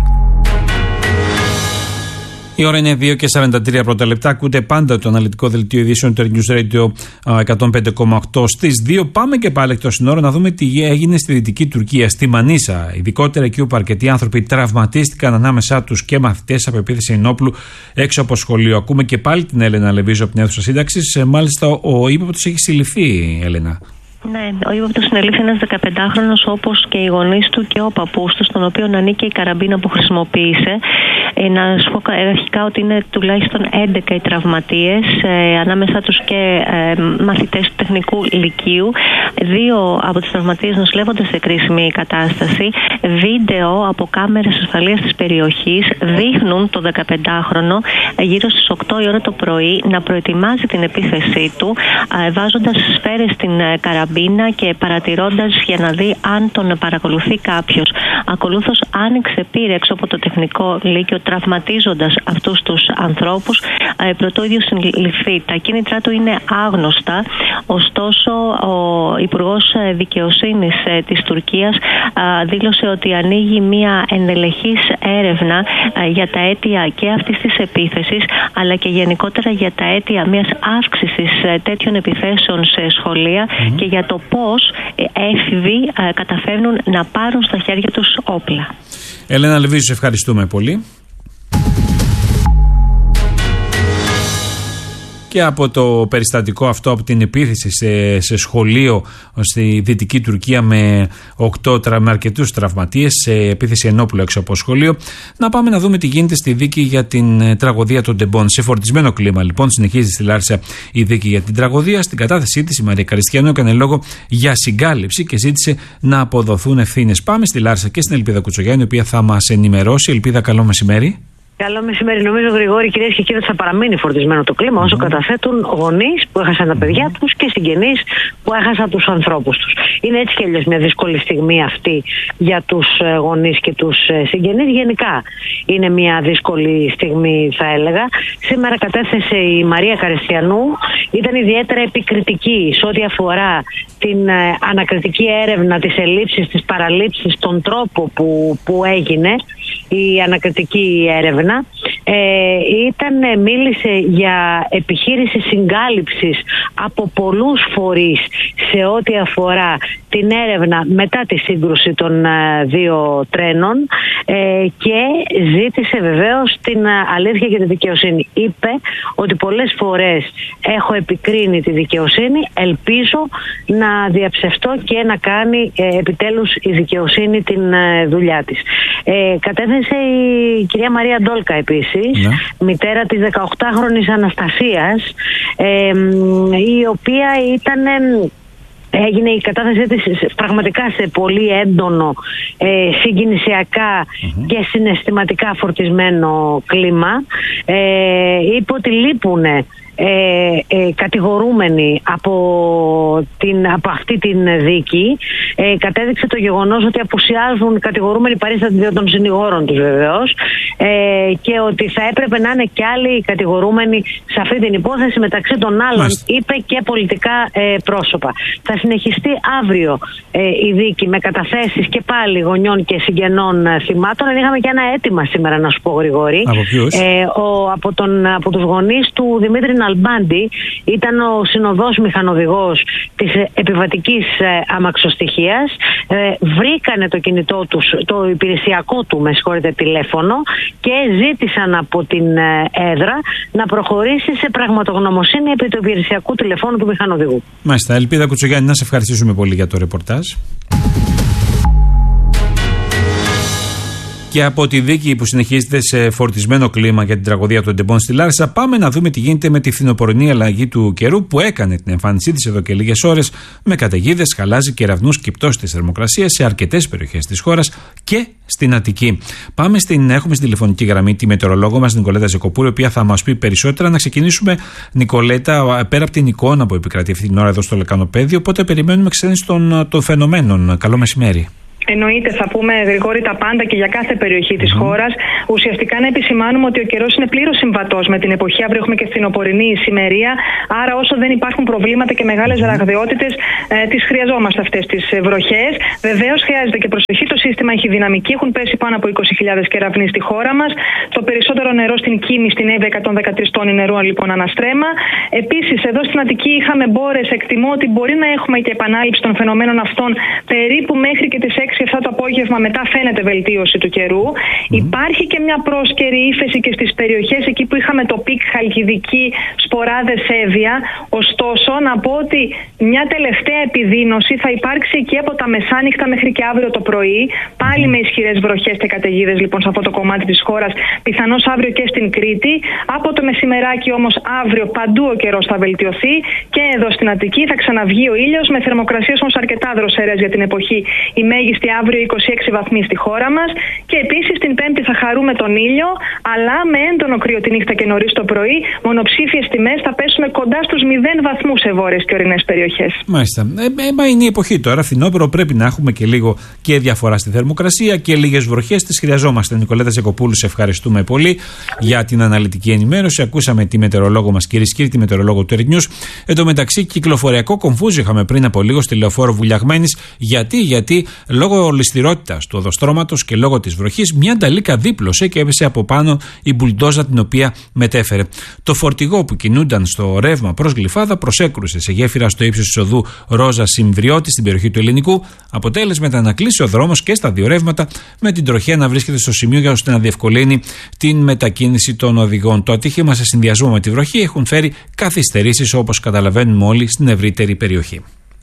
Η ώρα είναι δύο και σαράντα τρία πρώτα λεπτά. Ακούτε πάντα το αναλυτικό δελτίο ειδήσεων του News Radio εκατόν πέντε κόμμα οκτώ. Στις δύο πάμε και πάλι εκτός συνόρων να δούμε τι έγινε στη Δυτική Τουρκία, στη Μανίσα. Ειδικότερα εκεί όπου αρκετοί άνθρωποι τραυματίστηκαν, ανάμεσά τους και μαθητές από επίθεση ενόπλου έξω από σχολείο. Ακούμε και πάλι την Έλενα Λεβίζο από την αίθουσα σύνταξης. Μάλιστα, ο ύποπτος έχει συλληφθεί, Έλενα. Ναι, ο ύποπτος συνελήφθη ένας δεκαπεντάχρονος όπως και οι γονείς του και ο παππούς του, στον οποίο ανήκε η καραμπίνα που χρησιμοποίησε. Ε, να σου πω αρχικά ότι είναι τουλάχιστον έντεκα οι τραυματίες, ε, ανάμεσά τους και ε, μαθητές του τεχνικού λυκείου. Δύο από τους τραυματίες νοσηλεύονται σε κρίσιμη κατάσταση. Βίντεο από κάμερες ασφαλείας της περιοχής δείχνουν το δεκαπεντάχρονο γύρω στις οκτώ η ώρα το πρωί να προετοιμάζει την επίθεσή του, ε, βάζοντας σφαίρες στην ε, καραμπίνα και παρατηρώντας για να δει αν τον παρακολουθεί κάποιος. Ακολούθως άνοιξε πύρη έξω από το τεχνικό λύκειο, τραυματίζοντας αυτούς τους ανθρώπους, ε, πρωτού ίδιο συλληφθεί. Τα κίνητρά του είναι άγνωστα, ωστόσο ο Υπουργός Δικαιοσύνης ε, της Τουρκίας ε, δήλωσε ότι ανοίγει μια ενδελεχής έρευνα ε, για τα αίτια και αυτής της επίθεσης, αλλά και γενικότερα για τα αίτια μιας αύξησης ε, τέτοιων επιθέσεων σε σχολεία mm-hmm. και για το πώς ε, έφηβοι ε, καταφέρνουν να πάρουν στα χέρια τους όπλα. Έλενα Λεβίζου, ευχαριστούμε πολύ. Και από το περιστατικό αυτό, από την επίθεση σε, σε σχολείο στη Δυτική Τουρκία με, οκτώ, με αρκετούς τραυματίες, σε επίθεση ενόπλου έξω από σχολείο, να πάμε να δούμε τι γίνεται στη δίκη για την τραγωδία των Ντεμπών. Σε φορτισμένο κλίμα, λοιπόν, συνεχίζει στη Λάρισα η δίκη για την τραγωδία. Στην κατάθεσή της, η Μαρία Καριστιανού έκανε λόγο για συγκάλυψη και ζήτησε να αποδοθούν ευθύνες. Πάμε στη Λάρισα και στην Ελπίδα Κουτσογιάννη, η οποία θα μας ενημερώσει. Ελπίδα, καλό μεσημέρι. Καλό μεσημέρι. Νομίζω, Γρηγόρη, κυρίες και κύριοι, θα παραμείνει φορτισμένο το κλίμα όσο mm. καταθέτουν γονείς που έχασαν τα παιδιά τους και συγγενείς που έχασαν τους ανθρώπους τους. Είναι έτσι κι αλλιώς μια δύσκολη στιγμή αυτή για τους γονείς και τους συγγενείς. Γενικά είναι μια δύσκολη στιγμή, θα έλεγα. Σήμερα κατέθεσε η Μαρία Καριστιανού. Ήταν ιδιαίτερα επικριτική σε ό,τι αφορά την ανακριτική έρευνα, τις ελλείψεις, τις παραλήψεις, τον τρόπο που, που έγινε η ανακριτική έρευνα. ε, ήταν, μίλησε για επιχείρηση συγκάλυψης από πολλούς φορείς σε ό,τι αφορά την έρευνα μετά τη σύγκρουση των ε, δύο τρένων ε, και ζήτησε βεβαίως την αλήθεια και τη δικαιοσύνη. Είπε ότι πολλές φορές έχω επικρίνει τη δικαιοσύνη, ελπίζω να διαψευτώ και να κάνει ε, επιτέλους η δικαιοσύνη την ε, δουλειά της. Ε, κατέθεσε η κυρία Μαρία Ντόλκα επίσης, ναι. μητέρα της δεκαοκτάχρονης Αναστασίας, ε, η οποία ήταν... Έγινε η κατάθεσή της πραγματικά σε πολύ έντονο ε, συγκινησιακά mm-hmm. και συναισθηματικά φορτισμένο κλίμα. Ε, είπε ότι λείπουνε Ε, ε, κατηγορούμενοι από, την, από αυτή την δίκη. Ε, κατέδειξε το γεγονός ότι απουσιάζουν κατηγορούμενοι παρίστατοι των συνηγόρων τους βεβαίως ε, και ότι θα έπρεπε να είναι και άλλοι κατηγορούμενοι σε αυτή την υπόθεση, μεταξύ των άλλων Μάλιστα. είπε και πολιτικά ε, πρόσωπα. Θα συνεχιστεί αύριο ε, η δίκη με καταθέσεις και πάλι γονιών και συγγενών ε, θυμάτων. Είχαμε και ένα αίτημα σήμερα, να σου πω, Γρηγόρη, από, ε, ο, από, τον, από τους γονείς του Δημήτρη Αλμπάντη. Ήταν ο συνοδός μηχανοδηγός της επιβατικής ε, αμαξοστοιχίας. Ε, βρήκανε το κινητό τους, το υπηρεσιακό του, με συγχωρείτε, τηλέφωνο και ζήτησαν από την ε, έδρα να προχωρήσει σε πραγματογνωμοσύνη επί του υπηρεσιακού τηλεφώνου του μηχανοδηγού. Μάλιστα. Ελπίδα Κουτσογιάννη, να σε ευχαριστήσουμε πολύ για το ρεπορτάζ. Και από τη δίκη που συνεχίζεται σε φορτισμένο κλίμα για την τραγωδία των Ντεμπών στη Λάρισα, πάμε να δούμε τι γίνεται με τη φθινοπορεινή αλλαγή του καιρού που έκανε την εμφάνισή της εδώ και λίγες ώρες, με καταιγίδες, χαλάζι, κεραυνούς και πτώσεις της θερμοκρασίας σε αρκετές περιοχές της χώρας και στην Αττική. Πάμε στην, έχουμε στην τηλεφωνική γραμμή τη μετεωρολόγο μας Νικολέτα Ζεκοπούλου, η οποία θα μας πει περισσότερα. Να ξεκινήσουμε, Νικολέτα, πέρα από την εικόνα που επικρατεί αυτή την ώρα εδώ στο Λεκανοπέδιο, οπότε περιμένουμε εξέλιξη των, των φαινομένων. Καλό μεσημέρι. Εννοείται, θα πούμε, Γρηγόρη, τα πάντα και για κάθε περιοχή της mm-hmm. χώρας. Ουσιαστικά να επισημάνουμε ότι ο καιρός είναι πλήρως συμβατός με την εποχή. Αύριο έχουμε και φθινοπορεινή ησημερία. Άρα, όσο δεν υπάρχουν προβλήματα και μεγάλες mm-hmm. ραγδαιότητες, ε, τις χρειαζόμαστε αυτές τις βροχές. Βεβαίως, χρειάζεται και προσοχή. Το σύστημα έχει δυναμική. Έχουν πέσει πάνω από είκοσι χιλιάδες κεραυνοί στη χώρα μας. Το περισσότερο νερό στην Κίμη, στην Εύβοια, εκατόν δεκατρείς τόνοι νερού λοιπόν αναστρέμα. Επίσης, εδώ στην Αττική είχαμε μπόρες. Εκτιμώ ότι μπορεί να έχουμε και επανάληψη των φαινομένων αυτών περίπου μέχρι και τις έξι εφτά το απόγευμα. Μετά φαίνεται βελτίωση του καιρού. Mm. Υπάρχει και μια πρόσκαιρη ύφεση και στις περιοχές εκεί που είχαμε το πικ, Χαλκιδική, Σποράδες, Εύβοια. Ωστόσο, να πω ότι μια τελευταία επιδείνωση θα υπάρξει εκεί από τα μεσάνυχτα μέχρι και αύριο το πρωί. Πάλι mm. με ισχυρές βροχές και καταιγίδες λοιπόν σε αυτό το κομμάτι της χώρας. Πιθανώς αύριο και στην Κρήτη. Από το μεσημεράκι όμως αύριο παντού ο καιρός θα βελτιωθεί και εδώ στην Αττική θα ξαναβγεί ο ήλιος, με θερμοκρασίες όμως αρκετά δροσερές για την εποχή. Η μέγιστη αύριο είκοσι έξι βαθμοί στη χώρα μας και επίσης την Πέμπτη θα χαρούμε τον ήλιο, αλλά με έντονο κρύο τη νύχτα και νωρίς το πρωί. Μονοψήφιες τιμές θα πέσουν κοντά στους μηδέν βαθμούς σε βόρειες και ορεινές περιοχές. Μάλιστα. Ε, ε, μα είναι η εποχή τώρα. Φθινόπωρο, πρέπει να έχουμε και λίγο και διαφορά στη θερμοκρασία και λίγες βροχές. Τις χρειαζόμαστε. Νικολέτα Ζεκοπούλου, σε ευχαριστούμε πολύ για την αναλυτική ενημέρωση. Ακούσαμε τη μετεωρολόγο μας, κυρίες και κύριοι, τη μετεωρολόγο του Earth News. Εν τω μεταξύ, κυκλοφοριακό κομφούζιο είχαμε πριν από λίγο στη λεωφόρο Βουλιαγμένης. Γιατί, γιατί λόγω ληστηρότητας του οδοστρώματος και λόγω της βροχής, μια νταλίκα δίπλωσε και έπεσε από πάνω η μπουλντόζα την οποία μετέφερε. Το φορτηγό που κινούνταν στο ρεύμα προς Γλυφάδα προσέκρουσε σε γέφυρα στο ύψος της οδού Ρόζα Συμβριώτη στην περιοχή του Ελληνικού. Αποτέλεσμα ήταν να κλείσει ο δρόμος και στα δύο ρεύματα, με την τροχέα να βρίσκεται στο σημείο για ώστε να διευκολύνει την μετακίνηση των οδηγών. Το ατύχημα σε συνδυασμό με τη βροχή έχουν φέρει καθυστερήσεις, όπως καταλαβαίνουμε όλοι, στην ευρύτερη περιοχή.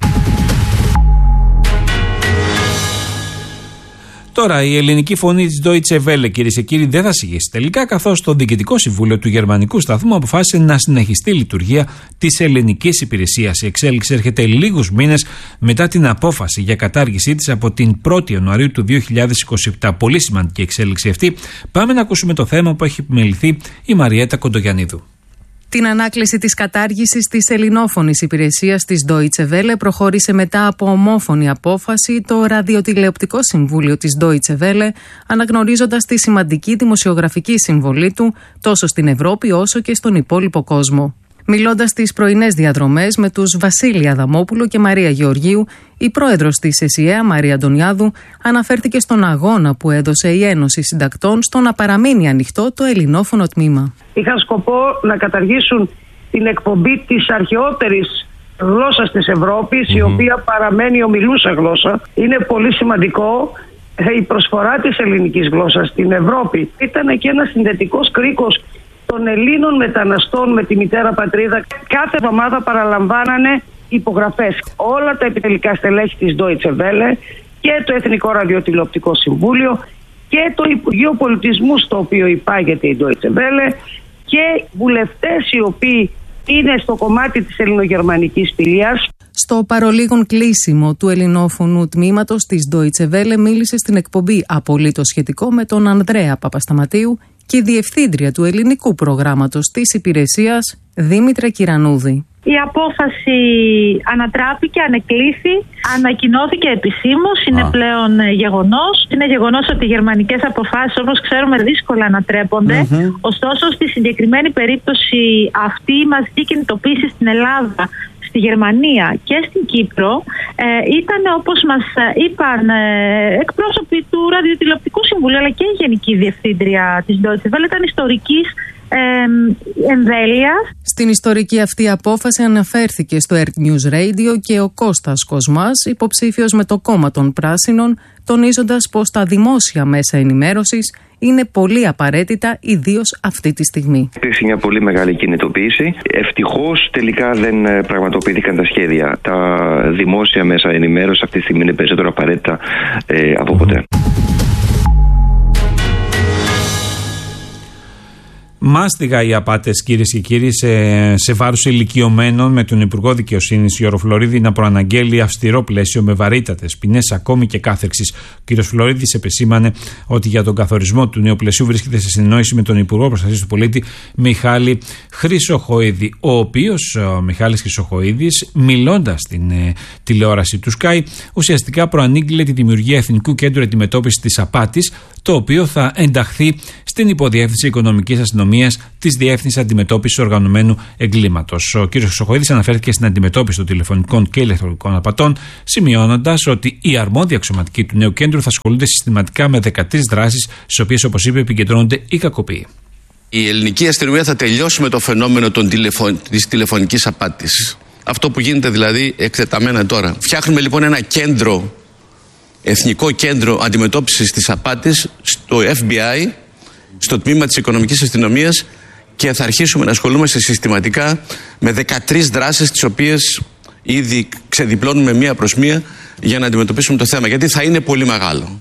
Τώρα, η ελληνική φωνή της Deutsche Welle, κυρίες και κύριοι, δεν θα συγχύσει τελικά, καθώς το Διοικητικό Συμβούλιο του Γερμανικού Σταθμού αποφάσισε να συνεχιστεί η λειτουργία της ελληνικής υπηρεσίας. Η εξέλιξη έρχεται λίγους μήνες μετά την απόφαση για κατάργησή της από την πρώτη Ιανουαρίου του δύο χιλιάδες είκοσι επτά. Πολύ σημαντική εξέλιξη αυτή. Πάμε να ακούσουμε το θέμα που έχει επιμεληθεί η Μαριέτα Κοντογιαννίδου. Την ανάκληση της κατάργησης της ελληνόφωνης υπηρεσίας της Deutsche Welle προχώρησε μετά από ομόφωνη απόφαση το Ραδιοτηλεοπτικό Συμβούλιο της Deutsche Welle, αναγνωρίζοντας τη σημαντική δημοσιογραφική συμβολή του τόσο στην Ευρώπη όσο και στον υπόλοιπο κόσμο. Μιλώντας στις πρωινές διαδρομές με τους Βασίλη Αδαμόπουλο και Μαρία Γεωργίου, η πρόεδρος της ΕΣΥΑ, Μαρία Αντωνιάδου, αναφέρθηκε στον αγώνα που έδωσε η Ένωση Συντακτών στο να παραμείνει ανοιχτό το ελληνόφωνο τμήμα. Είχαν σκοπό να καταργήσουν την εκπομπή της αρχαιότερης γλώσσας της Ευρώπης, mm-hmm. η οποία παραμένει ομιλούσα γλώσσα. Είναι πολύ σημαντικό η προσφορά της ελληνικής γλώσσας στην Ευρώπη. Ήταν και ένας συνδετικός κρίκος των Ελλήνων μεταναστών με τη μητέρα πατρίδα. Κάθε εβδομάδα παραλαμβάνανε υπογραφές όλα τα επιτελικά στελέχη της Deutsche Welle και το Εθνικό Ραδιοτηλεοπτικό Συμβούλιο και το Υπουργείο Πολιτισμού, στο οποίο υπάγεται η Deutsche Welle, και βουλευτές οι οποίοι είναι στο κομμάτι της ελληνογερμανικής φιλίας. Στο παρολίγων κλείσιμο του ελληνόφωνου τμήματος της Deutsche Welle μίλησε στην εκπομπή Απολύτως Σχετικό με τον Ανδρέα Παπασταματίου και η διευθύντρια του ελληνικού προγράμματος της υπηρεσίας, Δήμητρα Κυρανούδη. Η απόφαση ανατράπηκε, ανεκλήθη, ανακοινώθηκε επισήμως, είναι Α. πλέον γεγονός. Είναι γεγονός ότι οι γερμανικές αποφάσεις, όπως ξέρουμε, δύσκολα ανατρέπονται. Mm-hmm. Ωστόσο, στη συγκεκριμένη περίπτωση αυτή η μαζική κινητοποίηση στην Ελλάδα, στη Γερμανία και στην Κύπρο ε, ήταν, όπως μας είπαν ε, εκπρόσωποι του Ραδιοτηλεοπτικού Συμβουλίου αλλά και η Γενική Διευθύντρια της Deutsche Welle, ήταν ιστορικής ε, εμβέλειας. Στην ιστορική αυτή απόφαση αναφέρθηκε στο Earth News Radio και ο Κώστας Κοσμάς, υποψήφιος με το κόμμα των Πράσινων, τονίζοντας πως τα δημόσια μέσα ενημέρωσης είναι πολύ απαραίτητα, ιδίως αυτή τη στιγμή. Υπήρξε μια πολύ μεγάλη κινητοποίηση. Ευτυχώς τελικά δεν πραγματοποιήθηκαν τα σχέδια. Τα δημόσια μέσα ενημέρωση αυτή τη στιγμή είναι περισσότερο απαραίτητα ε, από ποτέ. Μάστιγα οι απάτες, κυρίες και κύριοι, σε, σε βάρος ηλικιωμένων, με τον Υπουργό Δικαιοσύνης Γιώργο Φλωρίδη να προαναγγέλει αυστηρό πλαίσιο με βαρύτατες ποινές, ακόμη και κάθερξης. Ο κ. Φλωρίδης επεσήμανε ότι για τον καθορισμό του νέου πλαισίου βρίσκεται σε συνεννόηση με τον Υπουργό Προστασίας του Πολίτη Μιχάλη Χρυσοχοΐδη, ο οποίος, ο Μιχάλης Χρυσοχοΐδης, μιλώντας στην ε, τηλεόραση του Sky, ουσιαστικά προανήγγειλε τη δημιουργία Εθνικού Κέντρου Αντιμετώπισης της Απάτης, το οποίο θα ενταχθεί στην Υποδιεύθυνση Οικονομικής Αστυνομίας της Διεύθυνσης Αντιμετώπισης Οργανωμένου Εγκλήματος. Ο κ. Χρυσοχοΐδης αναφέρθηκε στην αντιμετώπιση των τηλεφωνικών και ηλεκτρονικών απατών, σημειώνοντας ότι οι αρμόδιοι αξιωματικοί του νέου κέντρου θα ασχολούνται συστηματικά με δεκατρείς δράσεις, στις οποίες, όπως είπε, επικεντρώνονται οι κακοποιοί. Η ελληνική αστυνομία θα τελειώσει με το φαινόμενο των τηλεφων... της τηλεφωνικής απάτης. Αυτό που γίνεται δηλαδή εκτεταμένα τώρα. Φτιάχνουμε λοιπόν ένα κέντρο, Εθνικό Κέντρο Αντιμετώπισης της Απάτης, στο Εφ Μπι Άι, στο τμήμα της Οικονομικής Αστυνομίας, και θα αρχίσουμε να ασχολούμαστε συστηματικά με δεκατρείς δράσεις, τις οποίες ήδη ξεδιπλώνουμε μία προς μία για να αντιμετωπίσουμε το θέμα, γιατί θα είναι πολύ μεγάλο.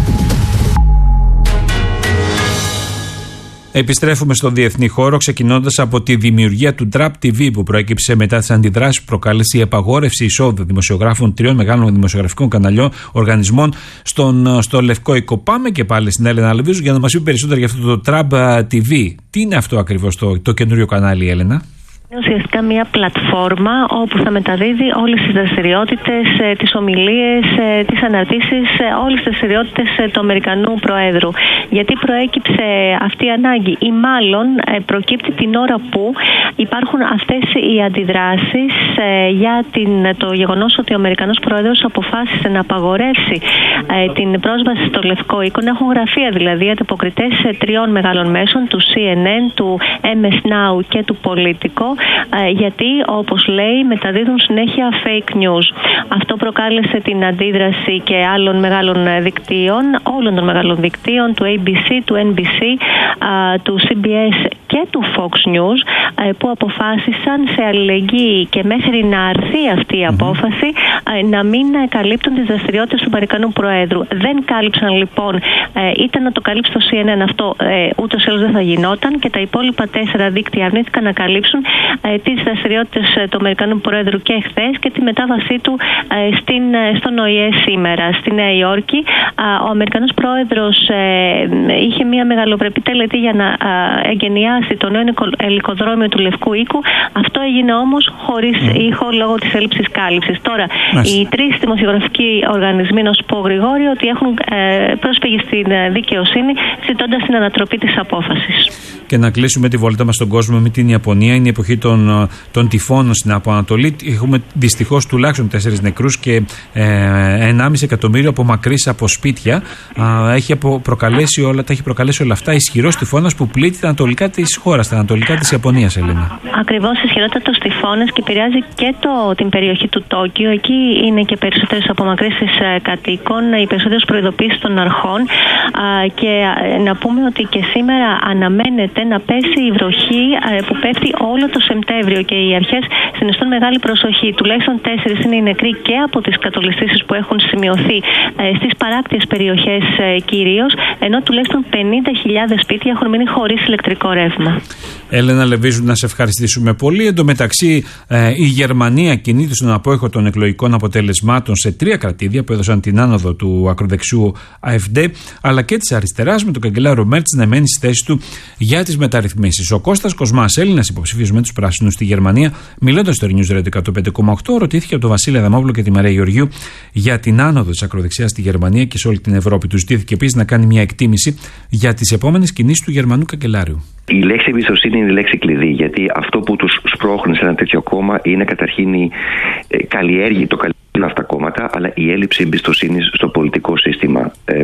Επιστρέφουμε στον διεθνή χώρο, ξεκινώντας από τη δημιουργία του Trap τι βι, που προέκυψε μετά τις αντιδράσεις που προκάλεσε η απαγόρευση εισόδου δημοσιογράφων τριών μεγάλων δημοσιογραφικών καναλιών οργανισμών στον, στο Λευκό Οίκο. Πάμε και πάλι στην Έλενα Αλβίζου για να μας πει περισσότερα για αυτό το Trap τι βι. Τι είναι αυτό ακριβώς το, το καινούριο κανάλι, Έλενα? Είναι ουσιαστικά μια πλατφόρμα όπου θα μεταδίδει όλες τις δραστηριότητες, τις ομιλίες, τις αναρτήσεις, όλες τις δραστηριότητες του Αμερικανού Προέδρου. Γιατί προέκυψε αυτή η ανάγκη, ή μάλλον προκύπτει την ώρα που υπάρχουν αυτές οι αντιδράσεις για την, το γεγονός ότι ο Αμερικανός Πρόεδρος αποφάσισε να απαγορεύσει την πρόσβαση στο Λευκό Οίκο. Έχουν γραφεία δηλαδή ανταποκριτές τριών μεγάλων μέσων, του Σι Εν Εν, του Εμ Ες Νάου και του Πολιτικό, γιατί, όπως λέει, μεταδίδουν συνέχεια fake news. Αυτό προκάλεσε την αντίδραση και άλλων μεγάλων δικτύων, όλων των μεγάλων δικτύων, του έι μπι σι, του Εν μπι σι, του Σι Μπι Ες και του Fox News, που αποφάσισαν σε αλληλεγγύη και μέχρι να αρθεί αυτή η απόφαση να μην καλύπτουν τις δραστηριότητες του Αμερικανού Προέδρου. Δεν κάλυψαν λοιπόν, ήταν να το καλύψει το Σι Εν Εν αυτό, ούτως ή άλλως δεν θα γινόταν, και τα υπόλοιπα τέσσερα δίκτυα αρνήθηκαν να καλύψουν ε, τις δραστηριότητες του Αμερικανού Προέδρου και χθες και τη μετάβασή του ε, στην, στον Ο Η Ε σήμερα, στη Νέα Υόρκη. Ο Αμερικανός Πρόεδρος ε, είχε μια μεγαλοπρεπή τελετή για να ε, εγκαινιάσει το νέο ελικοδρόμιο του Λευκού Οίκου. Αυτό έγινε όμως χωρίς ήχο λόγω της έλλειψης κάλυψης. Τώρα, Μάλιστα. οι τρεις δημοσιογραφικοί οργανισμοί, να σου πω, Γρηγόρη, ότι έχουν ε, πρόσφυγει στην δικαιοσύνη ζητώντας την ανατροπή της απόφασης. Και να κλείσουμε τη βόλτα μας στον κόσμο με την Ιαπωνία. Είναι η εποχή περιοχή των, των τυφώνων στην Αποανατολή. Έχουμε δυστυχώς τουλάχιστον τέσσερις νεκρούς και ε, ενάμιση εκατομμύριο απομακρύσεις από σπίτια. Α, έχει απο, προκαλέσει όλα, τα έχει προκαλέσει όλα αυτά ισχυρός τυφώνας που πλήττει τα ανατολικά της χώρας, τα ανατολικά της Ιαπωνίας, Ελένα. Ακριβώς, ισχυρότατος τυφώνας και επηρεάζει και το, την περιοχή του Τόκιο. Εκεί είναι και περισσότερες απομακρύσεις κατοίκων, οι περισσότερες προειδοποίησεις των αρχών. Α, και α, να πούμε ότι και σήμερα αναμένεται να πέσει η βροχή α, που πέφτει όλο το Σεπτέμβριο και οι αρχές συνιστούν μεγάλη προσοχή. Τουλάχιστον τέσσερις είναι οι νεκροί και από τις κατολιστήσεις που έχουν σημειωθεί ε, στις παράκτιες περιοχές ε, κυρίως, ενώ τουλάχιστον πενήντα χιλιάδες σπίτια έχουν μείνει χωρίς ηλεκτρικό ρεύμα. Έλενα Λεβίζου, να σε ευχαριστήσουμε πολύ. Εν τω μεταξύ, ε, η Γερμανία κινείται στον απόϊχο των εκλογικών αποτελεσμάτων σε τρία κρατήδια που έδωσαν την άνοδο του ακροδεξιού AfD, αλλά και της αριστεράς, με τον καγκελάριο Μέρτς να μένει στη θέση του για τις μεταρρυθμίσεις. Ο Κώστας Κοσμάς, Έλληνας υποψήφιος με τους Πράσινους στη Γερμανία, μιλώντας στο News Radio εκατόν πέντε κόμμα οκτώ, ρωτήθηκε από τον Βασίλη Αδαμόπουλο και τη Μαρία Γεωργίου για την άνοδο της ακροδεξιάς στη Γερμανία και σε όλη την Ευρώπη. Του ζητήθηκε επίσης να κάνει μια εκτίμηση για τις επόμενες κινήσεις του Γερμανού καγκελάριου. Η λέξη εμπιστοσύνη είναι η λέξη κλειδί, γιατί αυτό που τους σπρώχνει σε ένα τέτοιο κόμμα είναι καταρχήν η καλλιέργεια, το καλλιέργεια αυτά τα κόμματα, αλλά η έλλειψη εμπιστοσύνης στο πολιτικό σύστημα. Ε,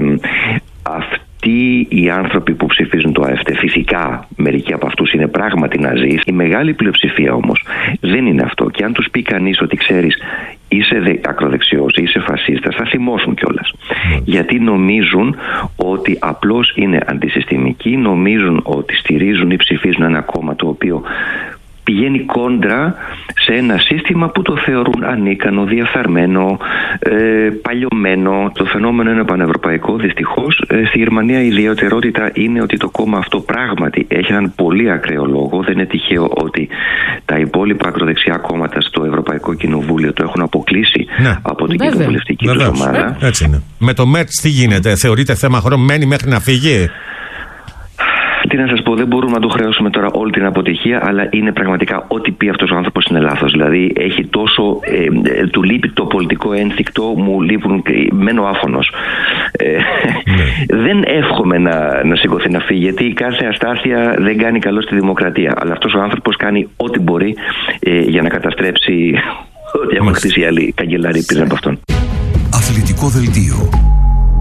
αυτοί οι άνθρωποι που ψηφίζουν το AfD, φυσικά μερικοί από αυτούς είναι πράγματι ναζί, η μεγάλη πλειοψηφία όμως δεν είναι αυτό. Και αν τους πει κανείς ότι ξέρεις, είσαι ακροδεξιός, είσαι φασίστας, θα θυμώσουν κιόλας. Mm. Γιατί νομίζουν ότι απλώς είναι αντισυστημικοί, νομίζουν ότι στηρίζουν ή ψηφίζουν ένα κόμμα το οποίο πηγαίνει κόντρα σε ένα σύστημα που το θεωρούν ανίκανο, διαφθαρμένο, ε, παλιωμένο. Το φαινόμενο είναι πανευρωπαϊκό. Δυστυχώς, ε, στη Γερμανία η ιδιαιτερότητα είναι ότι το κόμμα αυτό πράγματι έχει έναν πολύ ακραίο λόγο. Δεν είναι τυχαίο ότι τα υπόλοιπα ακροδεξιά κόμματα στο Ευρωπαϊκό Κοινοβούλιο το έχουν αποκλείσει ναι. από την κοινοβουλευτική του ομάδα. Ε, έτσι είναι. Με το Μέρτς τι γίνεται, θεωρείται θέμα χρόνου, μένει μέχρι να φύγει? Τι να σας πω, δεν μπορούμε να του χρεώσουμε τώρα όλη την αποτυχία, αλλά είναι πραγματικά ό,τι πει αυτός ο άνθρωπος είναι λάθος. Δηλαδή έχει τόσο, ε, του λείπει το πολιτικό ένστικτο, μου λείπουν, μένω άφωνος. Ε, ναι. Δεν εύχομαι να, να σηκωθεί να φύγει, γιατί κάθε αστάθεια δεν κάνει καλό στη δημοκρατία. Αλλά αυτός ο άνθρωπος κάνει ό,τι μπορεί ε, για να καταστρέψει ό,τι έχουν χτίσει οι άλλοι καγκελάροι πριν από αυτόν. Αθλητικό δελτίο.